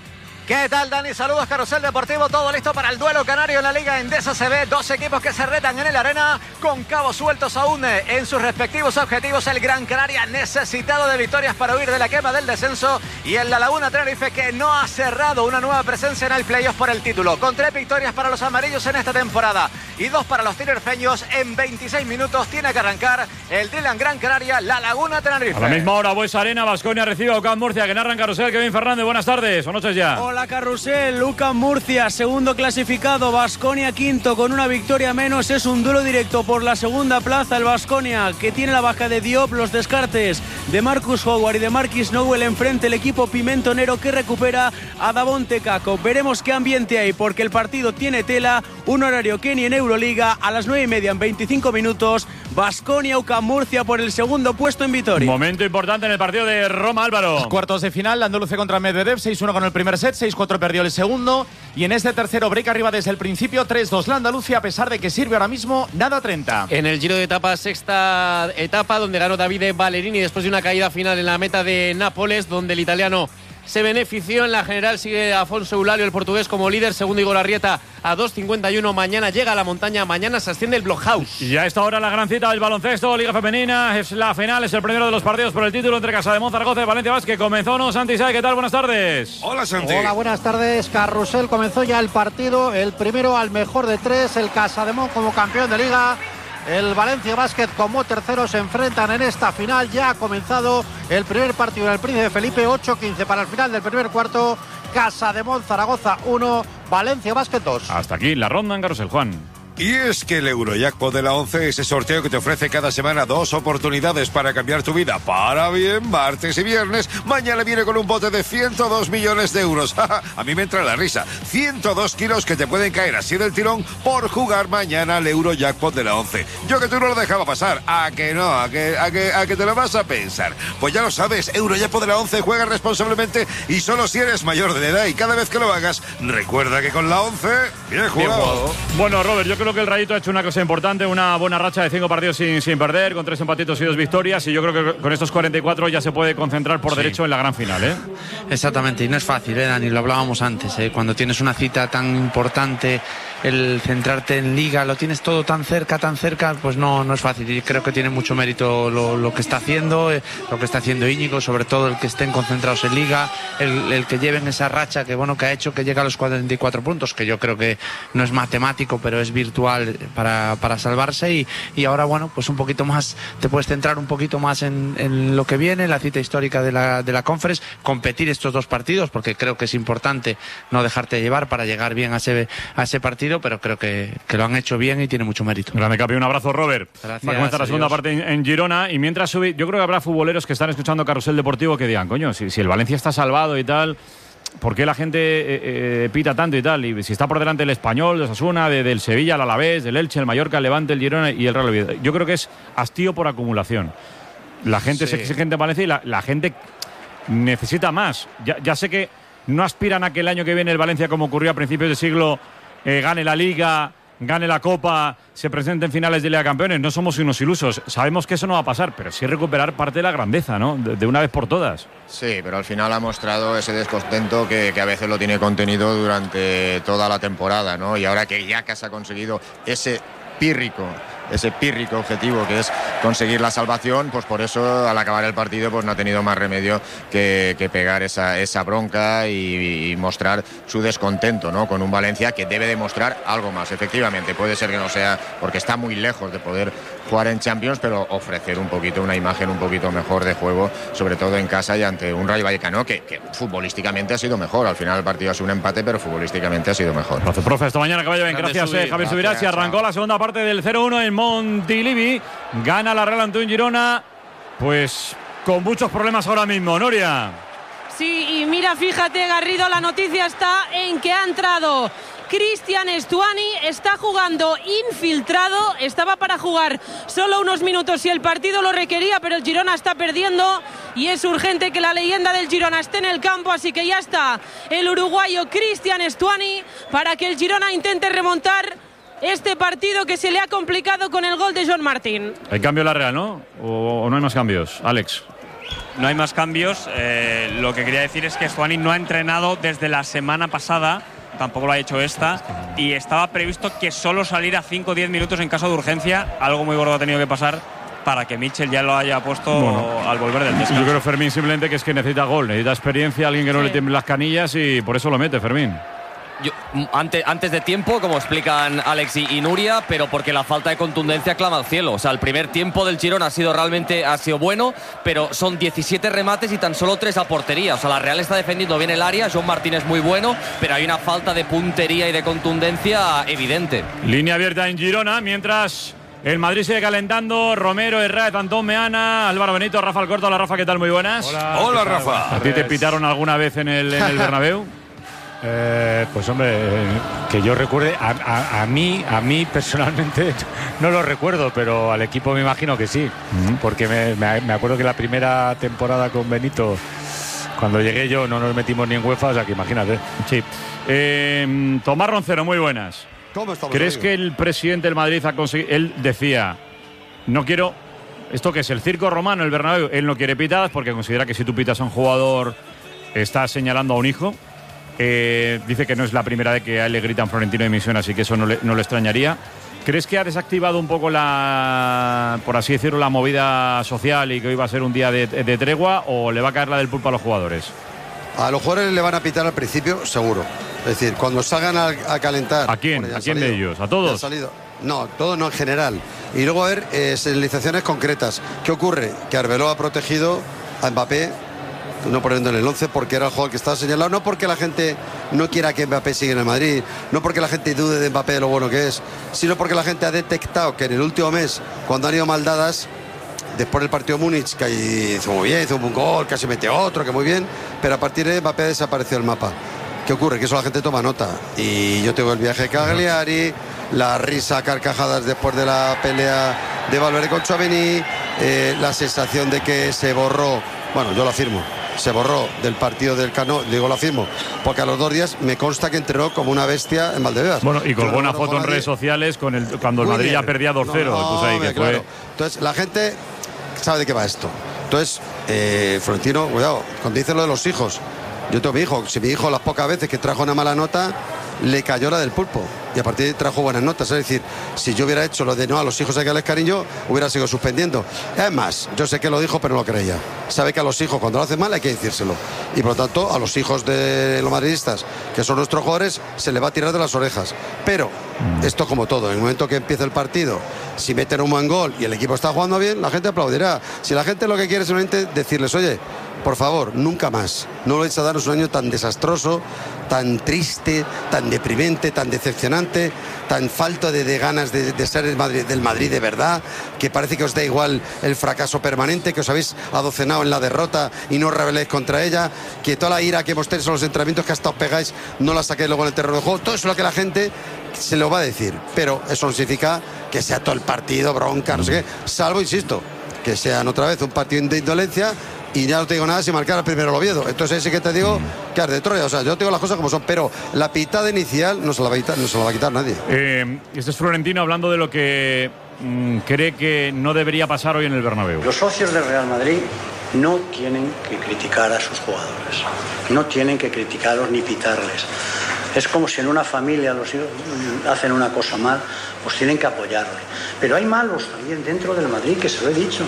¿Qué tal, Dani? Saludos, Carrusel Deportivo. Todo listo para el duelo canario en la Liga Endesa CB. Dos equipos que se retan en el arena con cabos sueltos aún en sus respectivos objetivos. El Gran Canaria necesitado de victorias para huir de la quema del descenso. Y el La Laguna Tenerife, que no ha cerrado una nueva presencia en el playoff por el título. Con 3 victorias para los amarillos en esta temporada y 2 para los tinerfeños. En 26 minutos tiene que arrancar el Dylan Gran Canaria, La Laguna Tenerife. A la misma hora, Buesa Arena, Baskonia recibe a UCAM Murcia, que narra Carrusel. Kevin Fernández, buenas tardes o noches ya. Hola, Carrusel. UCAM Murcia, segundo clasificado, Baskonia quinto con una victoria menos. Es un duelo directo por la segunda plaza. El Baskonia, que tiene la baja de Diop, los descartes de Marcus Howard y de Marquis Nowell enfrente, el equipo pimentonero que recupera a Davon Tecaco. Veremos qué ambiente hay, porque el partido tiene tela. Un horario que ni en Euroliga, a las 9:30 en 25 minutos. Baskonia, UCAM Murcia por el segundo puesto en Vitoria. Momento importante en el partido de Roma, Álvaro. Cuartos de final, Andalucía contra Medvedev, 6-1 con el primer set, 6-4 perdió el segundo. Y en este tercero, break arriba desde el principio, 3-2 la Andalucía, a pesar de que sirve ahora mismo nada 30. En el Giro de Etapas, sexta etapa, donde ganó Davide Ballerini después de una caída final en la meta de Nápoles, donde el italiano se benefició. En la general sigue Afonso Eulario, el portugués, como líder. Segundo, Igor Arrieta a 2.51. Mañana llega a la montaña, mañana se asciende el Blockhaus. Y a esta hora la gran cita del baloncesto, Liga Femenina. Es la final, es el primero de los partidos por el título entre Casademón, Zaragoza y Valencia Basket. Comenzó, ¿no? Santi Say, ¿qué tal? Buenas tardes. Hola, Santi. Hola, buenas tardes, Carrusel. Comenzó ya el partido, el primero al mejor de 3, el Casademón como campeón de Liga. El Valencia Basket como tercero se enfrentan en esta final. Ya ha comenzado el primer partido en el Príncipe Felipe, 8:15 para el final del primer cuarto. Casademón Zaragoza 1, Valencia Basket 2. Hasta aquí la ronda en Carrusel, Juan. Y es que el Eurojackpot de la 11, ese sorteo que te ofrece cada semana 2 oportunidades para cambiar tu vida para bien, martes y viernes, mañana viene con un bote de 102 millones de euros. A mí me entra la risa. 102 kilos que te pueden caer así del tirón por jugar mañana al Eurojackpot de la 11. Yo que tú no lo dejaba pasar. ¿A que no? ¿A que te lo vas a pensar? Pues ya lo sabes, Eurojackpot de la 11, juega responsablemente y solo si eres mayor de edad. Y cada vez que lo hagas, recuerda que con la 11, bien jugado. Bueno, Robert, yo creo que el Rayito ha hecho una cosa importante, una buena racha de 5 partidos sin perder, con 3 empatitos y 2 victorias, y yo creo que con estos 44 ya se puede concentrar por derecho en la gran final, ¿eh? Exactamente, y no es fácil, Dani, lo hablábamos antes, cuando tienes una cita tan importante, el centrarte en Liga, lo tienes todo tan cerca, pues no es fácil, y creo que tiene mucho mérito lo que está haciendo, lo que está haciendo Íñigo, sobre todo el que estén concentrados en Liga, el que lleven esa racha que ha hecho que llegue a los 44 puntos, que yo creo que no es matemático, pero es virtual para salvarse, y ahora, bueno, pues un poquito más, te puedes centrar un poquito más en lo que viene, la cita histórica de la Conference, competir estos 2 partidos, porque creo que es importante no dejarte llevar para llegar bien a ese partido, pero creo que lo han hecho bien y tiene mucho mérito. Grande Capi, un abrazo, Robert. Gracias, va a comenzar la segunda parte en Girona, y mientras sube, yo creo que habrá futboleros que están escuchando Carrusel Deportivo que digan, coño, si el Valencia está salvado y tal, ¿por qué la gente pita tanto y tal? Y si está por delante el Español, de Osasuna, del Sevilla, el Alavés, del Elche, el Mallorca, el Levante, el Girona y el Real Oviedo. Yo creo que es hastío por acumulación. La gente es exigente en Valencia y la gente necesita más. Ya sé que no aspiran a que el año que viene el Valencia, como ocurrió a principios de siglo, gane la Liga, gane la Copa, se presente en finales de Liga de Campeones. No somos unos ilusos. Sabemos que eso no va a pasar, pero sí recuperar parte de la grandeza, ¿no? De una vez por todas. Sí, pero al final ha mostrado ese descontento que a veces lo tiene contenido durante toda la temporada, ¿no? Y ahora que ya se ha conseguido ese pírrico objetivo que es conseguir la salvación, pues por eso al acabar el partido pues no ha tenido más remedio que pegar esa bronca y mostrar su descontento, ¿no? Con un Valencia que debe demostrar algo más. Efectivamente, puede ser que no sea, porque está muy lejos de poder jugar en Champions, pero ofrecer un poquito una imagen un poquito mejor de juego, sobre todo en casa y ante un Rayo Vallecano que futbolísticamente ha sido mejor. Al final el partido ha sido un empate, pero futbolísticamente ha sido mejor. Gracias, profe. Hasta mañana, que vaya bien. Gracias, Javier Subirachs. Arrancó la segunda parte del 0-1 en Montilivi. Gana la Real ante un Girona, pues con muchos problemas ahora mismo, Noria. Sí, y mira, fíjate, Garrido, la noticia está en que ha entrado Cristian Stuani, está jugando infiltrado, estaba para jugar solo unos minutos si el partido lo requería, pero el Girona está perdiendo y es urgente que la leyenda del Girona esté en el campo, así que ya está el uruguayo Cristian Stuani para que el Girona intente remontar este partido que se le ha complicado con el gol de John Martín. Hay cambio en la Real, ¿no? ¿O no hay más cambios? Alex. no hay más cambios. Lo que quería decir es que Stuani no ha entrenado desde la semana pasada, tampoco lo ha hecho esta, y estaba previsto que solo saliera 5 o 10 minutos en caso de urgencia. Algo muy gordo ha tenido que pasar para que Mitchell ya lo haya puesto al volver del descanso. Yo creo, Fermín, simplemente que es que necesita gol, necesita experiencia, alguien que no le tiemble las canillas, y por eso lo mete, Fermín. Antes de tiempo, como explican Alex y Nuria, pero porque la falta de contundencia clama al cielo. O sea, el primer tiempo del Girona ha sido bueno, pero son 17 remates y tan solo 3 a portería. O sea, la Real está defendiendo bien el área, John Martín es muy bueno, pero hay una falta de puntería y de contundencia evidente. Línea abierta en Girona, mientras el Madrid sigue calentando. Romero, Herrera, Antón Meana, Álvaro Benito, Rafa Alcorta. Hola, Rafa, ¿qué tal? Muy buenas. Hola, Rafa. ¿A ti te pitaron alguna vez en el Bernabéu? Pues hombre, que yo recuerde, a mí personalmente no lo recuerdo, pero al equipo me imagino que sí, porque me acuerdo que la primera temporada con Benito, cuando llegué yo, no nos metimos ni en UEFA, o sea que imagínate. Sí. Tomás Roncero, muy buenas. ¿Cómo estamos? ¿Crees que el presidente del Madrid ha conseguido? Él decía, no quiero, esto que es el circo romano, el Bernabéu, él no quiere pitadas porque considera que si tú pitas a un jugador estás señalando a un hijo. Dice que no es la primera vez que a él le gritan Florentino dimisión, así que eso no le extrañaría. ¿Crees que ha desactivado un poco por así decirlo, la movida social y que hoy va a ser un día de tregua, o le va a caer la del pulpo a los jugadores? A los jugadores le van a pitar al principio, seguro. Es decir, cuando salgan a calentar. ¿A quién? ¿A quién de ellos? ¿A todos? No, todos no, en general. Y luego a ver señalizaciones concretas. ¿Qué ocurre? Que Arbeloa ha protegido a Mbappé, no poniendo en el 11 porque era el jugador que estaba señalado, no porque la gente no quiera que Mbappé siga en el Madrid, no porque la gente dude de Mbappé de lo bueno que es, sino porque la gente ha detectado que en el último mes, cuando han ido mal dadas, después del partido de Múnich, que hizo muy bien, hizo un gol, casi metió otro, que muy bien, pero a partir de Mbappé desapareció el mapa. ¿Qué ocurre? Que eso la gente toma nota. Y yo tengo el viaje de Cagliari, la risa a carcajadas después de la pelea de Valverde con Tchouaméni, la sensación de que se borró, bueno, yo lo afirmo, se borró del partido del Cano, digo lo afirmo, porque a los 2 días me consta que entrenó como una bestia en Valdebebas. Bueno, y colgó una foto en redes sociales cuando el Madrid ya perdía 2-0. Claro. Entonces, la gente sabe de qué va esto. Entonces, Florentino, cuidado, cuando dice lo de los hijos, yo tengo mi hijo, si mi hijo las pocas veces que trajo una mala nota, le cayó la del pulpo. Y a partir de ahí trajo buenas notas. Es decir, si yo hubiera hecho lo de no a los hijos hay que darles cariño, hubiera seguido suspendiendo. Es más, yo sé que lo dijo, pero no lo creía. Sabe que a los hijos, cuando lo hacen mal, hay que decírselo. Y por lo tanto, a los hijos de los madridistas, que son nuestros jugadores, se les va a tirar de las orejas. Pero, esto como todo, en el momento que empiece el partido, si meten un buen gol y el equipo está jugando bien, la gente aplaudirá. Si la gente lo que quiere es simplemente decirles, oye, por favor, nunca más, no lo vais a darnos un año tan desastroso, tan triste, tan deprimente, tan decepcionante, tan falto de ganas de ser del Madrid de verdad, que parece que os da igual el fracaso permanente, que os habéis adocenado en la derrota y no os rebeléis contra ella, que toda la ira que hemos tenido en los entrenamientos que hasta os pegáis no la saquéis luego en el terreno de juego. Todo eso es lo que la gente se lo va a decir, pero eso no significa que sea todo el partido bronca, no sé qué, salvo, insisto, que sean otra vez un partido de indolencia. Y ya no te digo nada si marcara primero el Oviedo. Entonces sí que te digo que arde Troya. O sea, yo te digo las cosas como son, pero la pitada inicial no se la va a quitar nadie. Este es Florentino hablando de lo que cree que no debería pasar hoy en el Bernabéu. Los socios del Real Madrid no tienen que criticar a sus jugadores. No tienen que criticarlos ni pitarles. Es como si en una familia los hijos hacen una cosa mal, pues tienen que apoyarle. Pero hay malos también dentro del Madrid, que se lo he dicho,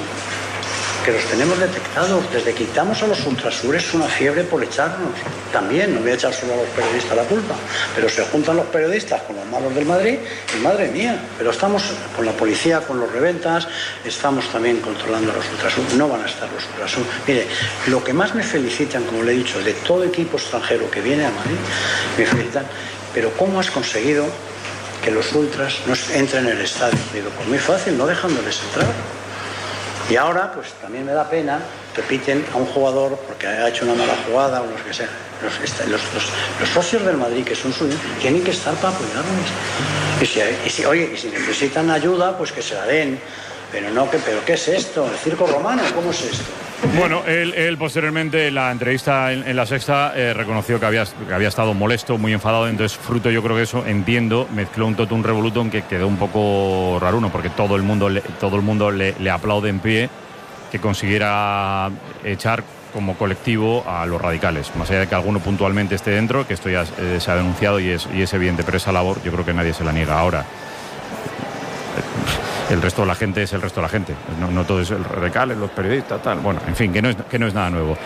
que los tenemos detectados. Desde que quitamos a los ultrasures es una fiebre por echarnos. También, no voy a echar solo a los periodistas la culpa, pero se juntan los periodistas con los malos del Madrid y madre mía, pero estamos con la policía, con los reventas, estamos también controlando a los ultrasures. No van a estar los ultrasures. Mire, lo que más me felicitan, como le he dicho, de todo equipo extranjero que viene a Madrid, me felicitan, pero ¿cómo has conseguido que los ultras no entren en el estadio? Digo, pues muy fácil, no dejándoles entrar. Y ahora, pues también me da pena que piten a un jugador porque ha hecho una mala jugada o lo que sea. Los socios del Madrid, que son suyos, tienen que estar para apoyarles. Y si necesitan ayuda, pues que se la den. Pero no, ¿pero qué es esto? ¿El circo romano? ¿Cómo es esto? Bueno, él posteriormente en la entrevista en La Sexta reconoció que había estado molesto, muy enfadado. Entonces, fruto, yo creo que eso, entiendo, mezcló un totum revolutum que quedó un poco raruno, porque todo el mundo le aplaude en pie que consiguiera echar como colectivo a los radicales, más allá de que alguno puntualmente esté dentro, que esto ya se ha denunciado y es evidente, pero esa labor yo creo que nadie se la niega ahora. El resto de la gente es el resto de la gente, no todo es el radicales, los periodistas, tal. Bueno, en fin, que no es nada nuevo.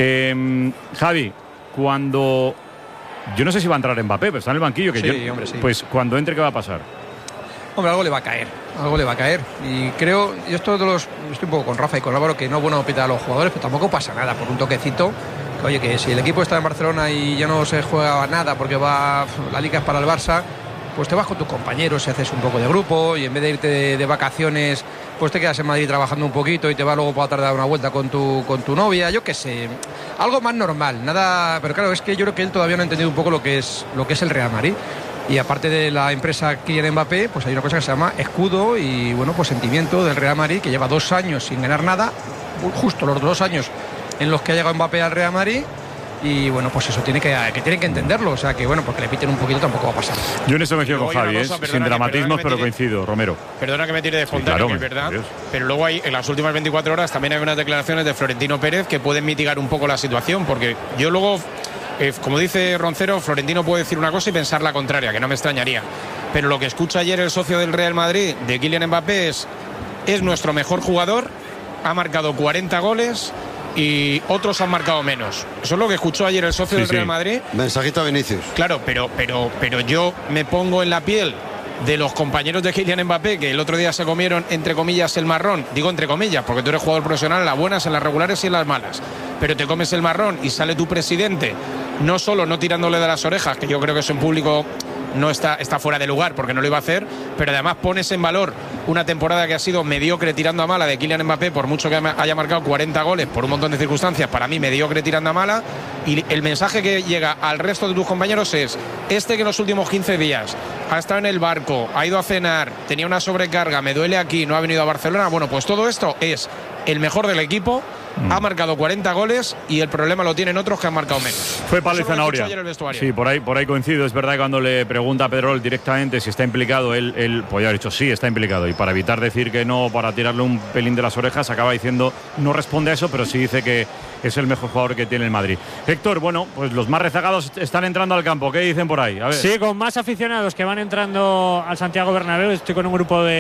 Javi, cuando... Yo no sé si va a entrar Mbappé, pero está en el banquillo. Sí. Pues cuando entre, ¿qué va a pasar? Hombre, algo le va a caer. Y creo, yo estoy un poco con Rafa y con Álvaro, que no es bueno pitar a los jugadores, pero tampoco pasa nada por un toquecito. Que, oye, que si el equipo está en Barcelona y ya no se juega nada porque la liga es para el Barça, pues te vas con tus compañeros y haces un poco de grupo, y en vez de irte de vacaciones, pues te quedas en Madrid trabajando un poquito y te vas luego por la tarde a dar una vuelta con tu novia, yo qué sé, algo más normal, nada. Pero claro, es que yo creo que él todavía no ha entendido un poco lo que es el Real Madrid. Y aparte de la empresa Kylian Mbappé, pues hay una cosa que se llama escudo y, bueno, pues sentimiento del Real Madrid, que lleva 2 años sin ganar nada, justo los 2 años en los que ha llegado Mbappé al Real Madrid. Y bueno, pues eso tienen que entenderlo. O sea que, bueno, porque le piten un poquito tampoco va a pasar. Yo en eso me quedo con Javi, sin dramatismos, pero coincido, Romero. Perdona que me tire de espontáneo, sí, claro, que es verdad. Dios. Pero luego en las últimas 24 horas también hay unas declaraciones de Florentino Pérez que pueden mitigar un poco la situación, porque yo luego, como dice Roncero, Florentino puede decir una cosa y pensar la contraria, que no me extrañaría. Pero lo que escucha ayer el socio del Real Madrid, de Kylian Mbappé, es nuestro mejor jugador, ha marcado 40 goles y otros han marcado menos. Eso es lo que escuchó ayer el socio del Real Madrid. Mensajito a Vinicius. Claro, pero yo me pongo en la piel de los compañeros de Kylian Mbappé, que el otro día se comieron, entre comillas, el marrón. Digo entre comillas, porque tú eres jugador profesional en las buenas, en las regulares y en las malas. Pero te comes el marrón y sale tu presidente, no solo no tirándole de las orejas, que yo creo que eso en público no está fuera de lugar porque no lo iba a hacer, pero además pones en valor una temporada que ha sido mediocre tirando a mala de Kylian Mbappé, por mucho que haya marcado 40 goles por un montón de circunstancias, para mí mediocre tirando a mala. Y el mensaje que llega al resto de tus compañeros es: que en los últimos 15 días ha estado en el barco, ha ido a cenar, tenía una sobrecarga, me duele aquí, no ha venido a Barcelona. Bueno, pues todo esto es el mejor del equipo, ha marcado 40 goles y el problema lo tienen otros que han marcado menos. Fue palo y zanahoria. Sí, por ahí coincido. Es verdad que cuando le pregunta a Pedrol directamente si está implicado, él podría haber dicho sí, está implicado. Y para evitar decir que no, para tirarle un pelín de las orejas, acaba diciendo, no responde a eso, pero sí dice que es el mejor jugador que tiene el Madrid. Héctor, bueno, pues los más rezagados están entrando al campo. ¿Qué dicen por ahí? A ver. Sí, con más aficionados que van entrando al Santiago Bernabéu. Estoy con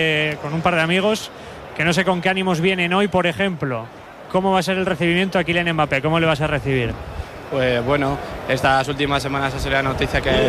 un par de amigos que no sé con qué ánimos vienen hoy, por ejemplo. ¿Cómo va a ser el recibimiento a Kylian Mbappé? ¿Cómo le vas a recibir? Pues bueno, estas últimas semanas ha sido la noticia que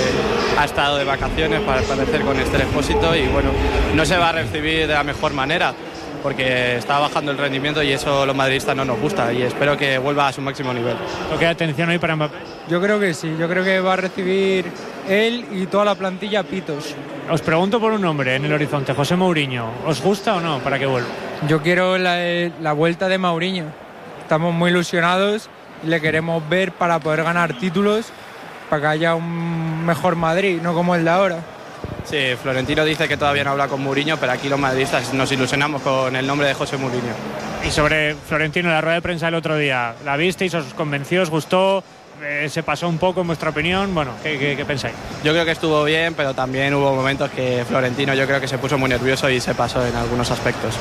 ha estado de vacaciones, para parecer, con Esther Expósito, y bueno, no se va a recibir de la mejor manera porque está bajando el rendimiento y eso a los madridistas no nos gusta, y espero que vuelva a su máximo nivel. ¿Toque de atención hoy para Mbappé? Yo creo que sí, yo creo que va a recibir él y toda la plantilla pitos. Os pregunto por un nombre en el horizonte, José Mourinho. ¿Os gusta o no para que vuelva? Yo quiero la vuelta de Mourinho. Estamos muy ilusionados y le queremos ver para poder ganar títulos, para que haya un mejor Madrid, no como el de ahora. Sí, Florentino dice que todavía no habla con Mourinho, pero aquí los madridistas nos ilusionamos con el nombre de José Mourinho. Y sobre Florentino, la rueda de prensa del otro día, ¿la visteis? ¿Os convenció? ¿Os gustó? ¿Se pasó un poco en vuestra opinión? Bueno, ¿qué pensáis? Yo creo que estuvo bien, pero también hubo momentos que Florentino yo creo que se puso muy nervioso y se pasó en algunos aspectos.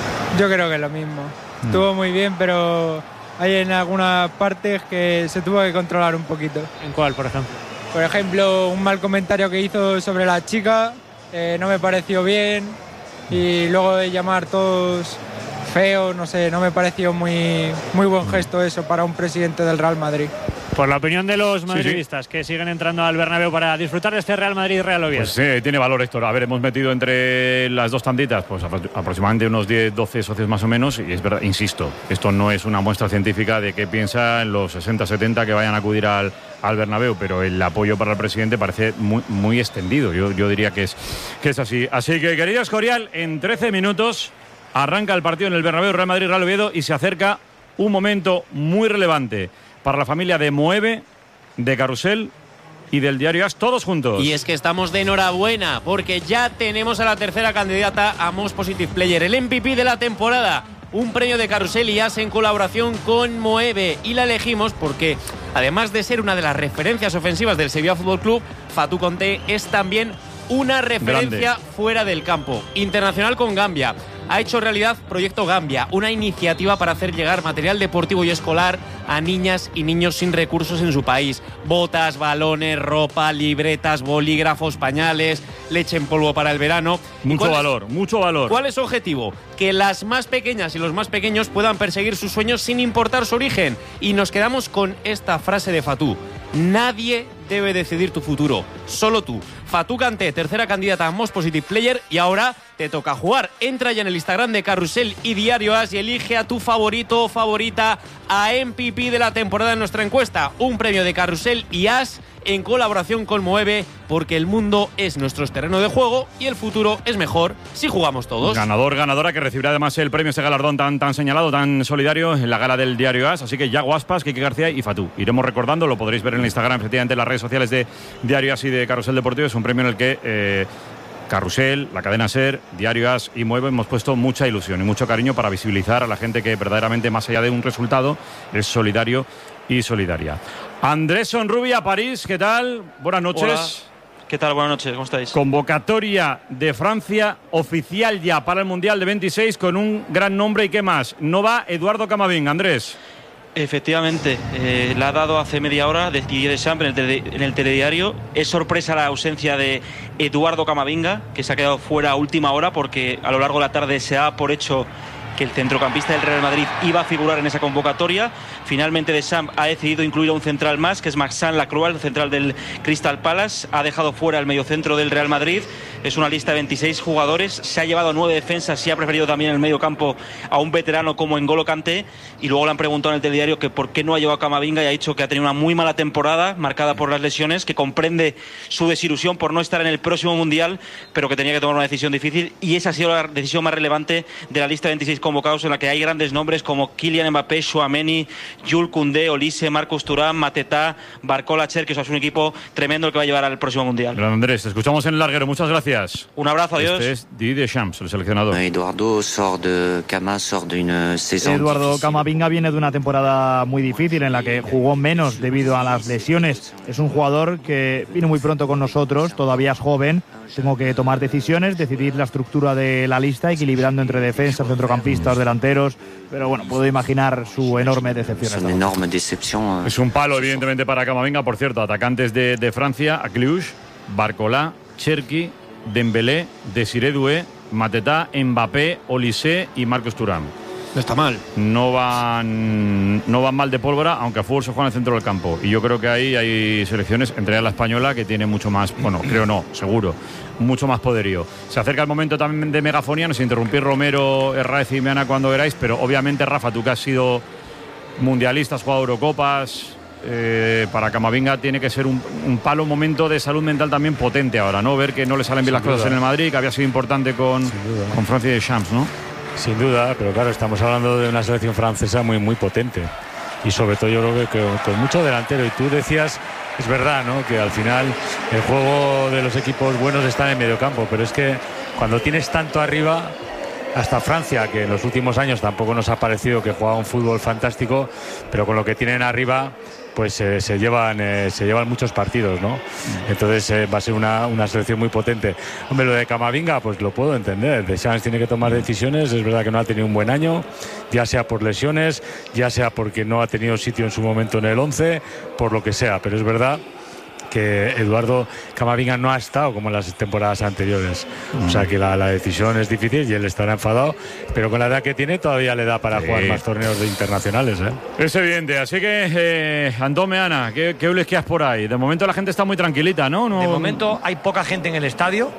Yo creo que es lo mismo. Estuvo muy bien, pero hay en algunas partes que se tuvo que controlar un poquito. ¿En cuál, por ejemplo? Por ejemplo, un mal comentario que hizo sobre la chica, no me pareció bien, y luego de llamar todos feos, no sé, no me pareció muy buen gesto eso para un presidente del Real Madrid. Por la opinión de los madridistas que siguen entrando al Bernabéu para disfrutar de este Real Madrid-Real Oviedo. Pues sí, tiene valor, Héctor. A ver, hemos metido entre las dos tanditas pues aproximadamente unos 10-12 socios más o menos, y es verdad, insisto, esto no es una muestra científica de qué piensan los 60-70 que vayan a acudir al Bernabéu, pero el apoyo para el presidente parece muy extendido. Yo diría que es así. Así que, querido Escorial, en 13 minutos arranca el partido en el Bernabéu, Real Madrid-Real Oviedo, y se acerca un momento muy relevante para la familia de Moeve, de Carrusel y del diario AS, todos juntos. Y es que estamos de enhorabuena porque ya tenemos a la tercera candidata a Most Positive Player, el MVP de la temporada. Un premio de Carrusel y AS en colaboración con Moeve, y la elegimos porque, además de ser una de las referencias ofensivas del Sevilla Fútbol Club, Fatou Conté es también una referencia fuera del campo. Internacional con Gambia, ha hecho realidad Proyecto Gambia, una iniciativa para hacer llegar material deportivo y escolar a niñas y niños sin recursos en su país. Botas, balones, ropa, libretas, bolígrafos, pañales, leche en polvo para el verano. Mucho valor, mucho valor. ¿Cuál es su objetivo? Que las más pequeñas y los más pequeños puedan perseguir sus sueños sin importar su origen. Y nos quedamos con esta frase de Fatou: nadie debe decidir tu futuro, solo tú. Fatou Kanté, tercera candidata a Most Positive Player, y ahora te toca jugar. Entra ya en el Instagram de Carrusel y Diario As y elige a tu favorito o favorita a MVP de la temporada en nuestra encuesta. Un premio de Carrusel y As en colaboración con Moeve, porque el mundo es nuestro terreno de juego y el futuro es mejor si jugamos todos. Ganador, ganadora, que recibirá además el premio, ese galardón tan señalado, tan solidario en la gala del Diario As. Así que Yago Aspas, Kike García y Fatou. Iremos recordando, lo podréis ver en el Instagram, efectivamente, en las redes sociales de Diario As y de Carrusel Deportivo. Es un premio en el que Carrusel, la cadena SER, Diario As y Mueve hemos puesto mucha ilusión y mucho cariño para visibilizar a la gente que verdaderamente, más allá de un resultado, es solidario y solidaria. Andrés Sonrubia, París, ¿qué tal? Buenas noches. Hola. ¿Qué tal? Buenas noches, ¿cómo estáis? Convocatoria de Francia oficial ya para el Mundial de 26 con un gran nombre. ¿Y qué más? No va Eduardo Camavinga, Andrés. Efectivamente, la ha dado hace media hora de Didier Deschamps en el telediario. Es sorpresa la ausencia de Eduardo Camavinga, que se ha quedado fuera a última hora porque a lo largo de la tarde se da por hecho que el centrocampista del Real Madrid iba a figurar en esa convocatoria. Finalmente Deschamps ha decidido incluir a un central más, que es Maxime Lacroix, el central del Crystal Palace. Ha dejado fuera el mediocentro del Real Madrid. Es una lista de 26 jugadores. Se ha llevado 9 defensas y ha preferido también en el medio campo a un veterano como N'Golo Kanté. Y luego le han preguntado en el telediario que por qué no ha llevado a Camavinga, y ha dicho que ha tenido una muy mala temporada marcada por las lesiones, que comprende su desilusión por no estar en el próximo Mundial, pero que tenía que tomar una decisión difícil. Y esa ha sido la decisión más relevante de la lista de 26 convocados, en la que hay grandes nombres como Kylian Mbappé, Tchouaméni, Jules Koundé, Olise, Marcus Thuram, Mateta, Barcola, Cher, que es un equipo tremendo el que va a llevar al próximo Mundial. Gran Andrés, te escuchamos en el larguero, muchas gracias. Un abrazo, adiós. Este es Didier Deschamps, el seleccionador. Eduardo Camavinga viene de una temporada muy difícil en la que jugó menos debido a las lesiones. Es un jugador que vino muy pronto con nosotros, todavía es joven. Tengo que tomar decisiones, decidir la estructura de la lista, equilibrando entre defensas, centrocampistas, delanteros. Pero bueno, puedo imaginar su enorme decepción. Es un palo, evidentemente, para Camavinga. Por cierto, atacantes de Francia: Cluj, Barcola, Cherki, Dembélé, Desiré Doué, Mateta, Mbappé, Olise y Marcus Thuram. No está mal. No van mal de pólvora, aunque a fútbol se juega en el centro del campo. Y yo creo que ahí hay selecciones, entre ellas la española, que tiene mucho más, bueno, creo no, seguro, mucho más poderío. Se acerca el momento también de megafonía, no sé, interrumpir Romero, Herráez y Meana cuando queráis, pero obviamente, Rafa, tú que has sido mundialista, has jugado Eurocopas, para Camavinga tiene que ser un palo, un momento de salud mental también potente ahora, ¿no? Ver que no le salen bien las cosas en el Madrid, que había sido importante con Francia y Deschamps, ¿no? Sin duda, pero claro, estamos hablando de una selección francesa muy, muy potente. Y sobre todo yo creo que con mucho delantero. Y tú decías, es verdad, ¿no?, que al final el juego de los equipos buenos está en el mediocampo. Pero es que cuando tienes tanto arriba, hasta Francia, que en los últimos años tampoco nos ha parecido que jugaba un fútbol fantástico, pero con lo que tienen arriba, pues se llevan muchos partidos, ¿no? Entonces va a ser una selección muy potente. Hombre, lo de Camavinga, pues lo puedo entender. Deschamps tiene que tomar decisiones. Es verdad que no ha tenido un buen año, ya sea por lesiones, ya sea porque no ha tenido sitio en su momento en el 11, por lo que sea. Pero es verdad que Eduardo Camavinga no ha estado como en las temporadas anteriores. O sea que la decisión es difícil y él estará enfadado, pero con la edad que tiene todavía le da para jugar más torneos internacionales, ¿eh? Es evidente, así que Antón Meana, ¿qué quedas por ahí? De momento la gente está muy tranquilita, ¿no? De momento hay poca gente en el estadio.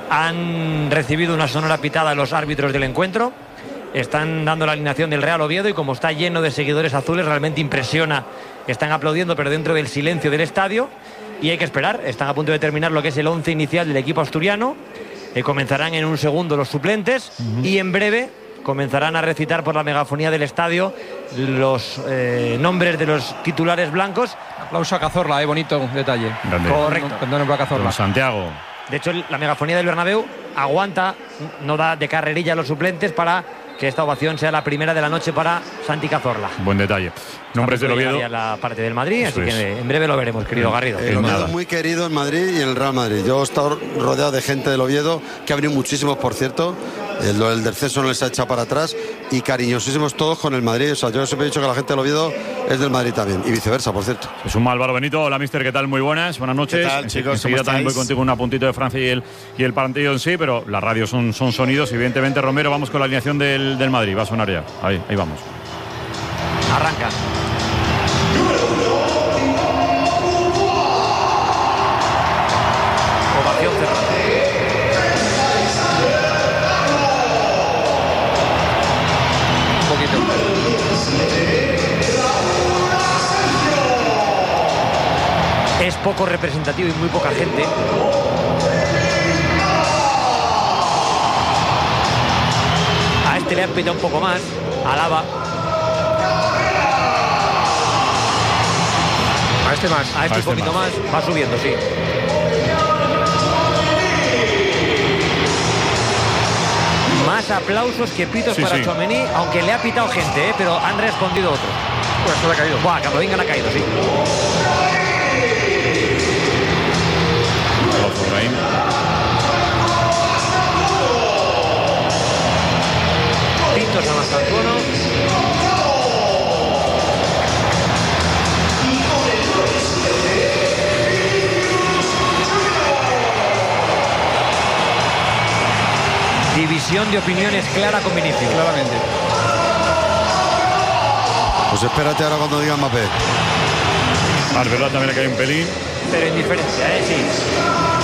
Han recibido una sonora pitada los árbitros del encuentro. Están dando la alineación del Real Oviedo y como está lleno de seguidores azules, realmente impresiona. Están aplaudiendo, pero dentro del silencio del estadio. Y hay que esperar, están a punto de terminar lo que es el 11 inicial del equipo asturiano. Comenzarán en un segundo los suplentes y en breve comenzarán a recitar por la megafonía del estadio los nombres de los titulares blancos. Aplauso a Cazorla, bonito detalle. Grande. Correcto. Perdón, a Cazorla. Don Santiago. De hecho, la megafonía del Bernabéu aguanta, no da de carrerilla a los suplentes para que esta ovación sea la primera de la noche para Santi Cazorla. Buen detalle. Nombres del Oviedo. La parte del Madrid, así que en breve lo veremos, querido Garrido. El Oviedo es muy querido en Madrid y en el Real Madrid. Yo he estado rodeado de gente del Oviedo, que ha venido muchísimos, por cierto, El descenso no les ha echado para atrás y cariñosísimos todos con el Madrid. O sea, yo siempre he dicho que la gente del Oviedo es del Madrid también y viceversa, por cierto. Es un Álvaro Benito. Hola, mister, ¿qué tal? Muy buenas noches. ¿Qué tal, chicos? Enseguida también voy contigo un apuntito de Francia y el partido en sí, pero las radios son sonidos. Evidentemente, Romero, vamos con la alineación del Madrid. Va a sonar ya. Ahí vamos. Arranca. Ovación cerrada. Es poco representativo y muy poca gente. A este le han pillado un poco más. Alaba. A este más. A este un poquito más. Va subiendo, sí. Más aplausos que pitos para Tchouaméni, aunque le ha pitado gente, pero han respondido otros. Pues esto le ha caído. Buah, Camavinga le ha caído, sí. Pintos a Mastantuono. División de opiniones clara con Vinicius. Claramente. Pues espérate ahora cuando diga Mbappé. Es verdad también le cae un pelín. Pero indiferencia, sí.